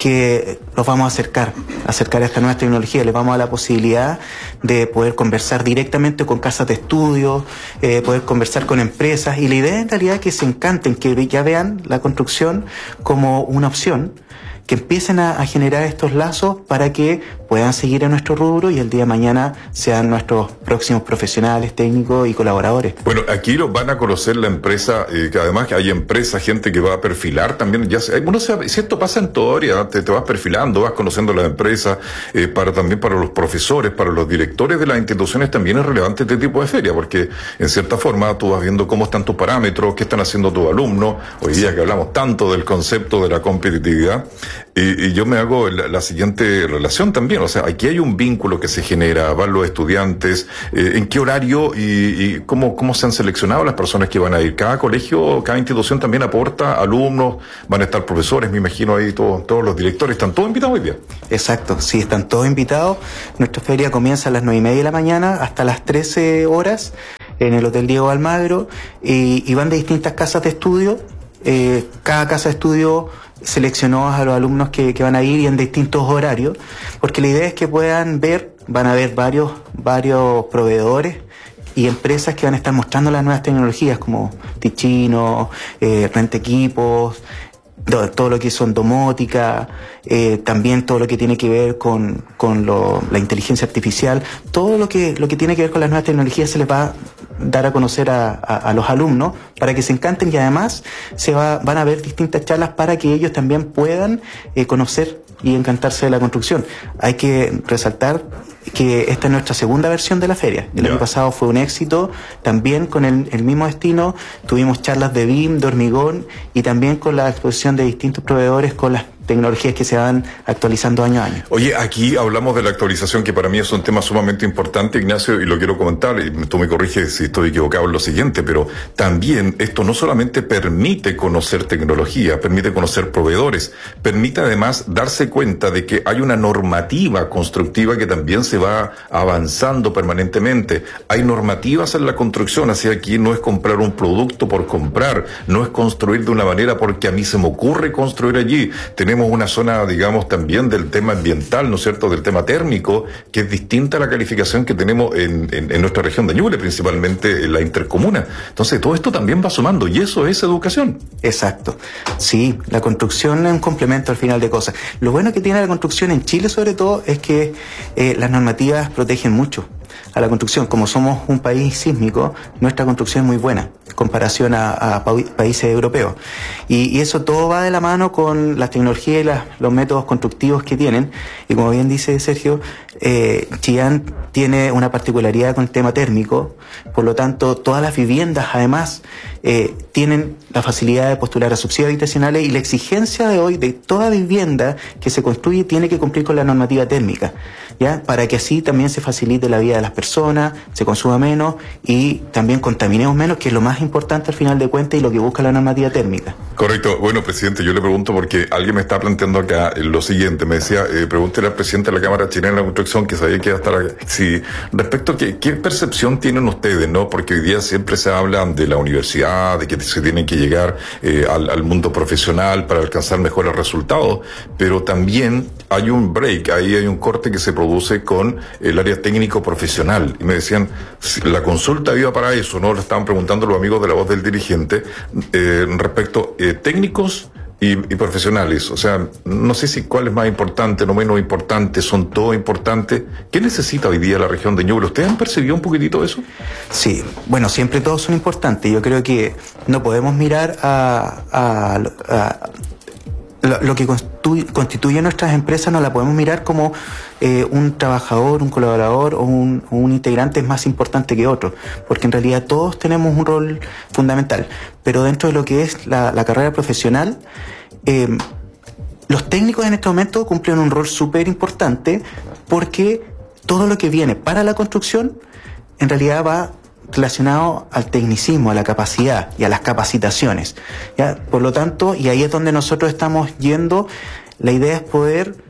que los vamos a acercar, acercar a esta nueva tecnología. Les vamos a dar la posibilidad de poder conversar directamente con casas de estudio, eh, poder conversar con empresas. Y la idea en realidad es que se encanten, que ya vean la construcción como una opción, que empiecen a, a generar estos lazos para que puedan seguir en nuestro rubro y el día de mañana sean nuestros próximos profesionales, técnicos y colaboradores. Bueno, aquí los van a conocer la empresa, eh, que además hay empresas, gente que va a perfilar también, ya se, uno se, si esto pasa en todo área, te, te vas perfilando, vas conociendo las empresas, eh, para también para los profesores, para los directores de las instituciones también es relevante este tipo de feria, porque en cierta forma tú vas viendo cómo están tus parámetros, qué están haciendo tus alumnos, hoy día que hablamos tanto del concepto de la competitividad. Y, y yo me hago la, la siguiente relación también, o sea, aquí hay un vínculo que se genera, van los estudiantes, eh, en qué horario y, y cómo, cómo se han seleccionado las personas que van a ir. Cada colegio, cada institución también aporta alumnos, van a estar profesores, me imagino ahí todos, todos los directores, ¿están todos invitados hoy día? Exacto, sí, están todos invitados. Nuestra feria comienza a las nueve y media de la mañana hasta las trece horas en el Hotel Diego Almagro y, y van de distintas casas de estudio. Eh, cada casa de estudio seleccionó a los alumnos que, que van a ir y en distintos horarios, porque la idea es que puedan ver, van a ver varios, varios proveedores y empresas que van a estar mostrando las nuevas tecnologías como Ticino, eh, Renta Equipos, todo lo que son domótica, eh, también todo lo que tiene que ver con, con lo, la inteligencia artificial, todo lo que, lo que tiene que ver con las nuevas tecnologías se les va a dar a conocer a, a, a los alumnos para que se encanten y además se va, van a ver distintas charlas para que ellos también puedan eh, conocer y encantarse de la construcción. Hay que resaltar que esta es nuestra segunda versión de la feria. El yeah. año pasado fue un éxito, también con el, el mismo destino, tuvimos charlas de B I M, de hormigón y también con la exposición de distintos proveedores con las tecnologías que se van actualizando año a año. Oye, aquí hablamos de la actualización, que para mí es un tema sumamente importante, Ignacio, y lo quiero comentar, y tú me corriges si estoy equivocado en lo siguiente, pero también esto no solamente permite conocer tecnología, permite conocer proveedores, permite además darse cuenta de que hay una normativa constructiva que también se va avanzando permanentemente. Hay normativas en la construcción, así aquí no es comprar un producto por comprar, no es construir de una manera porque a mí se me ocurre construir allí. Tenemos una zona, digamos, también del tema ambiental, ¿no es cierto?, del tema térmico, que es distinta a la calificación que tenemos en, en, en nuestra región de Ñuble, principalmente en la intercomuna. Entonces, todo esto también va sumando, y eso es educación. Exacto. Sí, la construcción es un complemento al final de cosas. Lo bueno que tiene la construcción en Chile, sobre todo, es que eh, las normativas protegen mucho a la construcción. Como somos un país sísmico, nuestra construcción es muy buena en comparación a, a pa países europeos. Y, y eso todo va de la mano con las tecnologías y las, los métodos constructivos que tienen. Y como bien dice Sergio, eh, Chillán tiene una particularidad con el tema térmico, por lo tanto todas las viviendas además eh, tienen la facilidad de postular a subsidios habitacionales y la exigencia de hoy de toda vivienda que se construye tiene que cumplir con la normativa térmica, ¿ya? Para que así también se facilite la vida de las personas, se consuma menos y también contaminemos menos, que es lo más importante al final de cuentas y lo que busca la normativa térmica. Correcto. Bueno, presidente, yo le pregunto porque alguien me está planteando acá lo siguiente, me decía, eh, pregúntele al presidente de la Cámara Chilena de la Construcción, que sabía que iba a estar aquí. Sí, respecto a que, qué percepción tienen ustedes, ¿no? Porque hoy día siempre se habla de la universidad, de que se tienen que llegar eh, al, al mundo profesional para alcanzar mejores resultados, pero también hay un break, ahí hay un corte que se produce con el área técnico profesional. Y me decían, la consulta iba para eso, ¿no? Le estaban preguntando los amigos de La Voz del Dirigente eh, respecto eh, técnicos y, y profesionales. O sea, no sé si cuál es más importante, no menos importante, son todos importantes. ¿Qué necesita hoy día la región de Ñuble? ¿Ustedes han percibido un poquitito eso? Sí, bueno, siempre todos son importantes. Yo creo que no podemos mirar a, a, a lo, lo que constituye, constituye nuestras empresas, no la podemos mirar como eh, un trabajador, un colaborador o un, un integrante es más importante que otro, porque en realidad todos tenemos un rol fundamental, pero dentro de lo que es la, la carrera profesional, eh, los técnicos en este momento cumplen un rol súper importante, porque todo lo que viene para la construcción en realidad va relacionado al tecnicismo, a la capacidad y a las capacitaciones, ¿ya? Por lo tanto, y ahí es donde nosotros estamos yendo, la idea es poder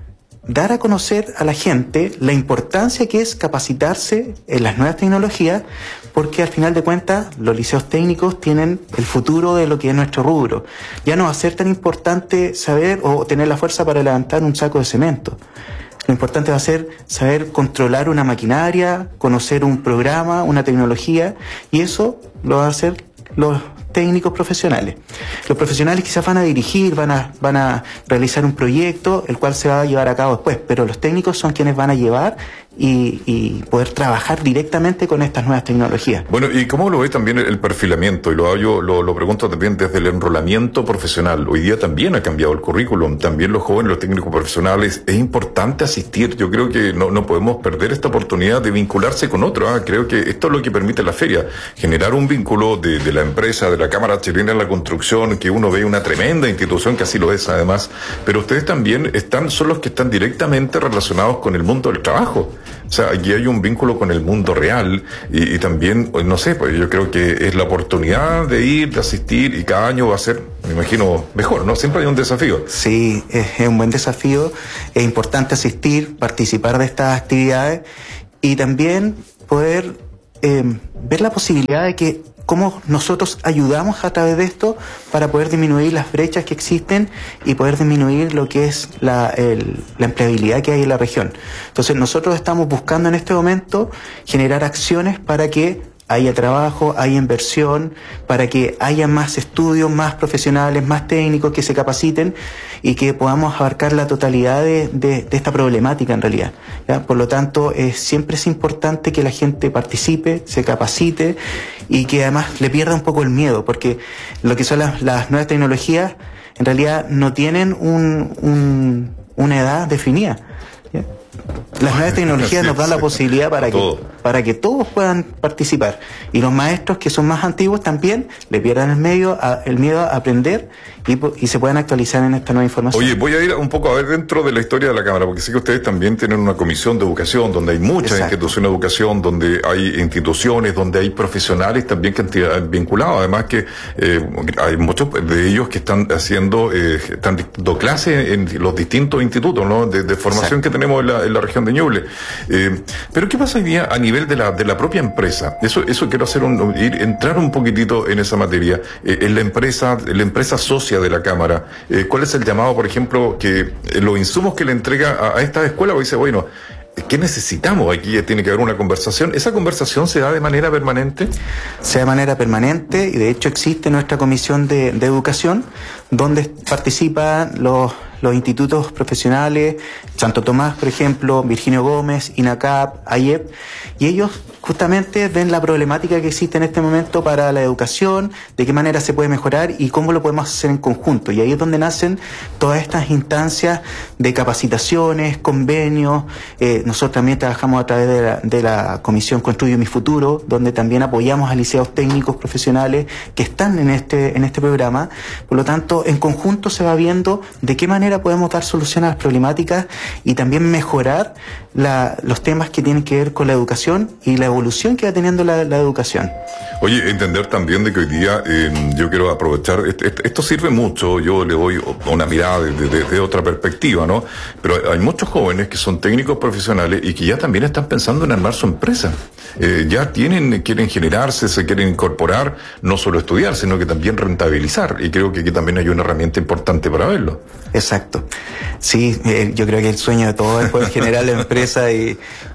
dar a conocer a la gente la importancia que es capacitarse en las nuevas tecnologías, porque al final de cuentas los liceos técnicos tienen el futuro de lo que es nuestro rubro. Ya no va a ser tan importante saber o tener la fuerza para levantar un saco de cemento. Lo importante va a ser saber controlar una maquinaria, conocer un programa, una tecnología, y eso lo van a hacer los técnicos profesionales. Los profesionales quizás van a dirigir, van a, van a realizar un proyecto, el cual se va a llevar a cabo después, pero los técnicos son quienes van a llevar y, y poder trabajar directamente con estas nuevas tecnologías. Bueno, ¿y cómo lo ve también el perfilamiento? Y lo, yo lo, lo pregunto también desde el enrolamiento profesional. Hoy día también ha cambiado el currículum, también los jóvenes, los técnicos profesionales, es importante asistir. Yo creo que no, no podemos perder esta oportunidad de vincularse con otro. ¿eh? Creo que esto es lo que permite la feria, generar un vínculo de, de la empresa, de la Cámara Chilena de la Construcción, que uno ve una tremenda institución, que así lo es además, pero ustedes también están, son los que están directamente relacionados con el mundo del trabajo. O sea, aquí hay un vínculo con el mundo real y, y también, no sé, pues yo creo que es la oportunidad de ir, de asistir, y cada año va a ser, me imagino, mejor, ¿no? Siempre hay un desafío. Sí, es, es un buen desafío, es importante asistir, participar de estas actividades y también poder eh, ver la posibilidad de que cómo nosotros ayudamos a través de esto para poder disminuir las brechas que existen y poder disminuir lo que es la, el, la empleabilidad que hay en la región. Entonces nosotros estamos buscando en este momento generar acciones para que haya trabajo, haya inversión, para que haya más estudios, más profesionales, más técnicos que se capaciten y que podamos abarcar la totalidad de, de, de esta problemática en realidad, ¿ya? Por lo tanto, eh, siempre es importante que la gente participe, se capacite y que además le pierda un poco el miedo, porque lo que son las, las nuevas tecnologías en realidad no tienen un, un, una edad definida, ¿ya? Las nuevas tecnologías nos dan la posibilidad para que, para que todos puedan participar. Y los maestros que son más antiguos también le pierdan el, medio a, el miedo a aprender y, y se puedan actualizar en esta nueva información. Oye, voy a ir un poco a ver dentro de la historia de la Cámara, porque sé que ustedes también tienen una comisión de educación, donde hay muchas Exacto. instituciones de educación, donde hay instituciones, donde hay profesionales también que han vinculados. Además que eh, hay muchos de ellos que están haciendo, eh, están dando clases en los distintos institutos, ¿no? de, de formación Exacto. que tenemos en la, en la región de Ñuble. Eh, pero ¿qué pasa hoy día a nivel de la de la propia empresa? Eso eso quiero hacer un, ir entrar un poquitito en esa materia. Eh, en la empresa, la empresa socia de la Cámara, eh, ¿cuál es el llamado, por ejemplo, que eh, los insumos que le entrega a, a esta escuela? O dice, bueno, ¿qué necesitamos? Aquí tiene que haber una conversación. ¿Esa conversación se da de manera permanente? Se da de manera permanente y de hecho existe nuestra comisión de, de educación donde participan los los institutos profesionales, Santo Tomás, por ejemplo, Virginio Gómez, INACAP, AIEP, y ellos justamente ven la problemática que existe en este momento para la educación, de qué manera se puede mejorar y cómo lo podemos hacer en conjunto. Y ahí es donde nacen todas estas instancias de capacitaciones, convenios. Eh, nosotros también trabajamos a través de la, de la Comisión Construye Mi Futuro, donde también apoyamos a liceos técnicos profesionales que están en este, en este programa. Por lo tanto, en conjunto se va viendo de qué manera podemos dar solución a las problemáticas y también mejorar la, los temas que tienen que ver con la educación y la evolución que va teniendo la, la educación. Oye, entender también de que hoy día eh, yo quiero aprovechar, esto, esto sirve mucho, yo le doy una mirada desde de, de otra perspectiva, ¿no? Pero hay muchos jóvenes que son técnicos profesionales y que ya también están pensando en armar su empresa. Eh, ya tienen, quieren generarse, se quieren incorporar, no solo estudiar, sino que también rentabilizar. Y creo que aquí también hay una herramienta importante para verlo. Exacto. Sí, eh, yo creo que el sueño de todos es poder generar la empresa y,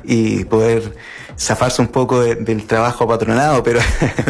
y poder zafarse un poco de, del trabajo patronado, pero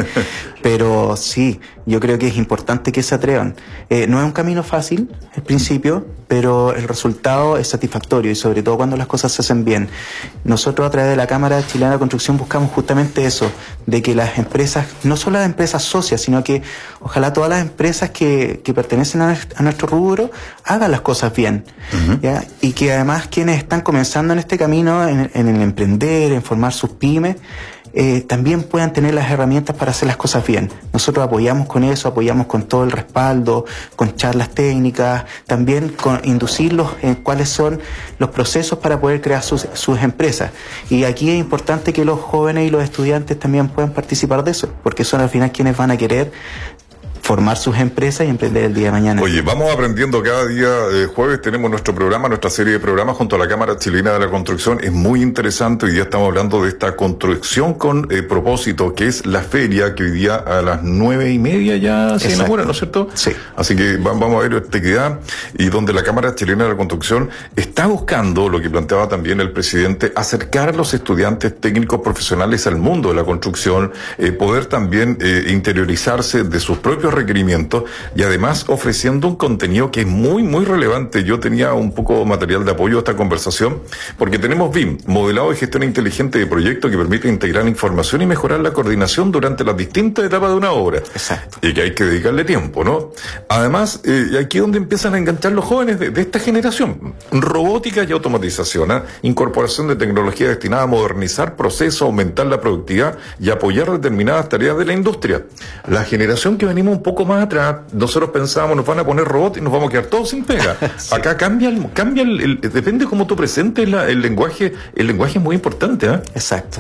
pero sí, yo creo que es importante que se atrevan. Eh, no es un camino fácil al principio, pero el resultado es satisfactorio y sobre todo cuando las cosas se hacen bien. Nosotros a través de la Cámara Chilena de Construcción buscamos justamente eso, de que las empresas, no solo las empresas socias, sino que ojalá todas las empresas que, que pertenecen a, a nuestro rubro hagan las cosas bien. Uh-huh. ¿Ya? Y que además quienes están comenzando en este camino, en, en el emprender, en formar sus pymes, eh, también puedan tener las herramientas para hacer las cosas bien. Nosotros apoyamos con eso, apoyamos con todo el respaldo, con charlas técnicas, también con inducirlos en cuáles son los procesos para poder crear sus, sus empresas. Y aquí es importante que los jóvenes y los estudiantes también puedan participar de eso, porque son al final quienes van a querer formar sus empresas y emprender el día de mañana. Oye, vamos aprendiendo cada día. Eh, jueves tenemos nuestro programa, nuestra serie de programas junto a la Cámara Chilena de la Construcción. Es muy interesante. Hoy día estamos hablando de esta construcción con eh, propósito, que es la feria que hoy día a las nueve y media ya se inaugura, ¿no es cierto? Sí. Así que va, vamos a ver esta actividad y donde la Cámara Chilena de la Construcción está buscando, lo que planteaba también el presidente, acercar a los estudiantes técnicos profesionales al mundo de la construcción, eh, poder también eh, interiorizarse de sus propios requerimientos y además ofreciendo un contenido que es muy, muy relevante. Yo tenía un poco material de apoyo a esta conversación porque tenemos B I M, modelado de gestión inteligente de proyectos, que permite integrar información y mejorar la coordinación durante las distintas etapas de una obra. Exacto. Y que hay que dedicarle tiempo, ¿no? Además, eh, aquí es donde empiezan a enganchar los jóvenes de, de esta generación. Robótica y automatización, ¿eh? Incorporación de tecnología destinada a modernizar procesos, aumentar la productividad y apoyar determinadas tareas de la industria. La generación que venimos un poco más atrás, nosotros pensábamos, nos van a poner robots y nos vamos a quedar todos sin pega. Sí. Acá cambia, el, cambia el, el, depende cómo tú presentes la, el lenguaje, el lenguaje es muy importante, ¿eh? Exacto.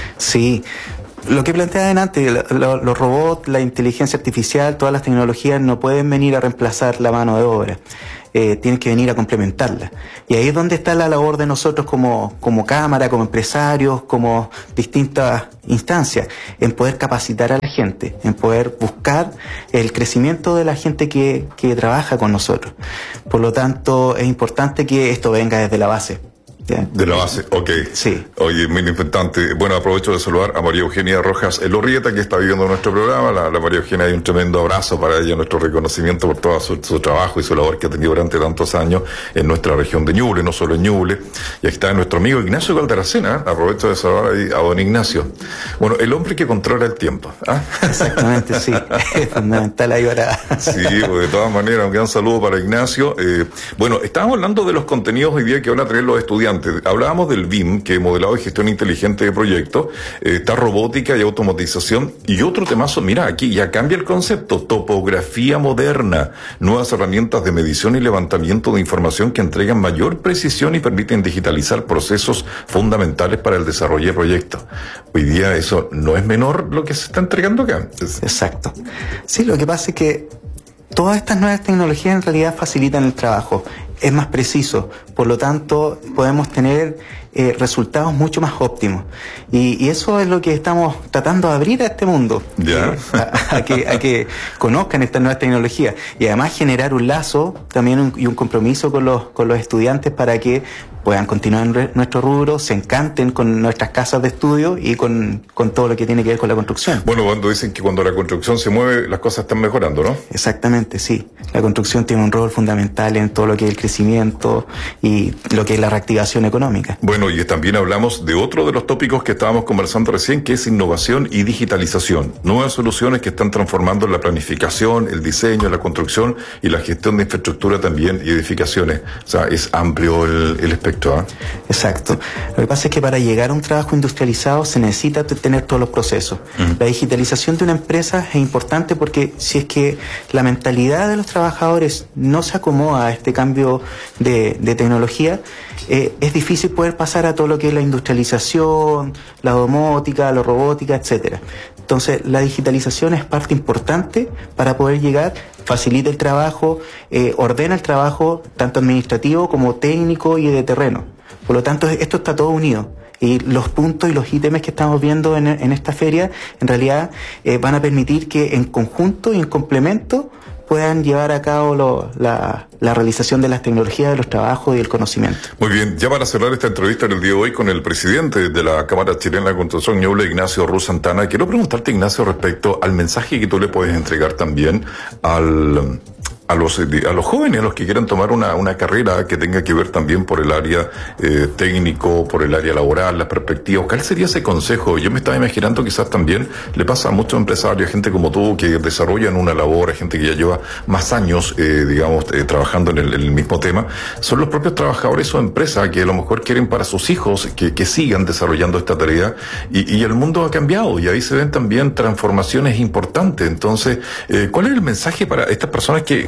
Sí. Lo que planteaban antes, lo, lo, los robots, la inteligencia artificial, todas las tecnologías no pueden venir a reemplazar la mano de obra. Eh, tienen que venir a complementarla. Y ahí es donde está la labor de nosotros como, como Cámara, como empresarios, como distintas instancias, en poder capacitar a la gente, en poder buscar el crecimiento de la gente que, que trabaja con nosotros. Por lo tanto, es importante que esto venga desde la base. ¿Ya? De la base, ok. Sí. Oye, muy importante. Bueno, aprovecho de saludar a María Eugenia Rojas Elorrieta, que está viviendo nuestro programa. La, la María Eugenia, hay un tremendo abrazo para ella, nuestro reconocimiento por todo su, su trabajo y su labor que ha tenido durante tantos años en nuestra región de Ñuble, no solo en Ñuble. Y aquí está nuestro amigo Ignacio Calderacena. Aprovecho de saludar ahí a don Ignacio. Bueno, el hombre que controla el tiempo. ¿Ah? Exactamente, sí. Es fundamental ahí para... Sí, pues de todas maneras, un gran saludo para Ignacio. Eh, bueno, estábamos hablando de los contenidos hoy día que van a traer los estudiantes. Hablábamos del B I M, que es modelado de gestión inteligente de proyectos, eh, está robótica y automatización, y otro temazo, mira, aquí ya cambia el concepto, topografía moderna, nuevas herramientas de medición y levantamiento de información que entregan mayor precisión y permiten digitalizar procesos fundamentales para el desarrollo de proyectos. Hoy día eso no es menor lo que se está entregando acá. Exacto. Sí, lo que pasa es que todas estas nuevas tecnologías en realidad facilitan el trabajo. Es más preciso, por lo tanto podemos tener eh, resultados mucho más óptimos y, y eso es lo que estamos tratando de abrir a este mundo. ¿Ya? Eh, a, a, que, a que conozcan estas nuevas tecnologías y además generar un lazo también un, y un compromiso con los, con los estudiantes para que puedan continuar en nuestro rubro, se encanten con nuestras casas de estudio y con, con todo lo que tiene que ver con la construcción. Bueno, cuando dicen que cuando la construcción se mueve, las cosas están mejorando, ¿no? Exactamente, sí. La construcción tiene un rol fundamental en todo lo que es el crecimiento y lo que es la reactivación económica. Bueno, y también hablamos de otro de los tópicos que estábamos conversando recién, que es innovación y digitalización. Nuevas soluciones que están transformando la planificación, el diseño, la construcción y la gestión de infraestructura también y edificaciones. O sea, es amplio el, el espectro. ¿eh? Exacto. Lo que pasa es que para llegar a un trabajo industrializado se necesita tener todos los procesos. Uh-huh. La digitalización de una empresa es importante porque si es que la mentalidad de los trabajadores no se acomoda a este cambio de, de tecnología, eh, es difícil poder pasar a todo lo que es la industrialización, la domótica, la robótica, etcétera. Entonces, la digitalización es parte importante para poder llegar, facilita el trabajo, eh, ordena el trabajo tanto administrativo como técnico y de terreno. Por lo tanto, esto está todo unido. Y los puntos y los ítems que estamos viendo en, en esta feria, en realidad, eh, van a permitir que en conjunto y en complemento puedan llevar a cabo lo, la, la realización de las tecnologías, de los trabajos y del conocimiento. Muy bien, ya para cerrar esta entrevista en el día de hoy con el presidente de la Cámara Chilena de Construcción, Ñuble, Ignacio Ruz Santana, quiero preguntarte, Ignacio, respecto al mensaje que tú le puedes entregar también al... a los a los jóvenes, a los que quieran tomar una, una carrera que tenga que ver también por el área eh, técnico, por el área laboral, las perspectivas. ¿Cuál sería ese consejo? Yo me estaba imaginando, quizás también le pasa a muchos empresarios, gente como tú, que desarrollan una labor, a gente que ya lleva más años, eh, digamos, eh, trabajando en el, en el mismo tema. Son los propios trabajadores o empresas que a lo mejor quieren para sus hijos que, que sigan desarrollando esta tarea y, y el mundo ha cambiado y ahí se ven también transformaciones importantes. Entonces, eh, ¿cuál es el mensaje para estas personas que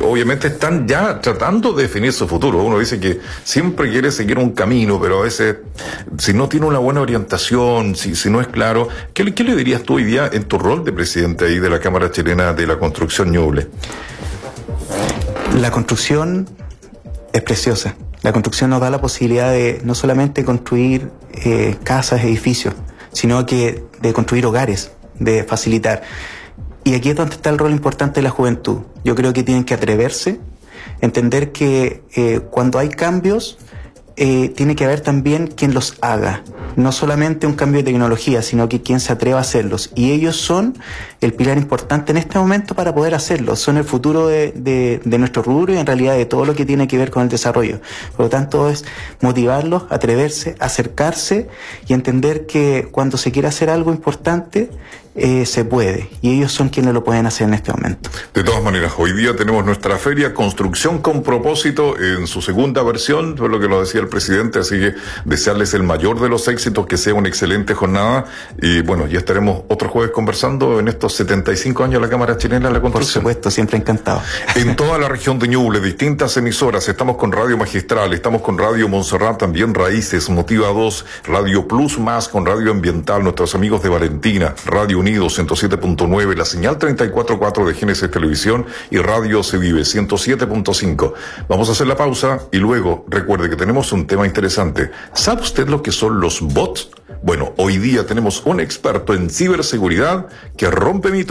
obviamente están ya tratando de definir su futuro. Uno dice que siempre quiere seguir un camino, pero a veces, si no tiene una buena orientación, si, si no es claro, ¿qué, le- qué le dirías tú hoy día en tu rol de presidente ahí de la Cámara Chilena de la Construcción Ñuble? La construcción es preciosa. La construcción nos da la posibilidad de no solamente construir eh, casas, edificios, sino que de construir hogares, de facilitar. Y aquí es donde está el rol importante de la juventud. Yo creo que tienen que atreverse, entender que eh, cuando hay cambios, eh, tiene que haber también quien los haga. No solamente un cambio de tecnología, sino que quien se atreva a hacerlos. Y ellos son el pilar importante en este momento para poder hacerlo. Son el futuro de, de, de nuestro rubro y en realidad de todo lo que tiene que ver con el desarrollo. Por lo tanto, es motivarlos, atreverse, acercarse y entender que cuando se quiere hacer algo importante, eh, se puede. Y ellos son quienes lo pueden hacer en este momento. De todas maneras, hoy día tenemos nuestra feria Construcción con Propósito en su segunda versión, fue lo que nos decía el presidente, así que desearles el mayor de los éxitos, que sea una excelente jornada, y bueno, ya estaremos otro jueves conversando en estos setenta y cinco años de la Cámara Chilena de la Por Construcción. supuesto, siempre encantado. En toda la región de Ñuble, distintas emisoras, estamos con Radio Magistral, estamos con Radio Montserrat, también Raíces, Motiva dos, Radio Plus Más, con Radio Ambiental, nuestros amigos de Valentina, Radio Unido ciento siete punto nueve, la señal treinta y cuatro punto cuatro de Génesis Televisión y Radio Se Vive ciento siete punto cinco. Vamos a hacer la pausa y luego recuerde que tenemos un tema interesante. ¿Sabe usted lo que son los bots? Bueno, hoy día tenemos un experto en ciberseguridad que rompe mitos.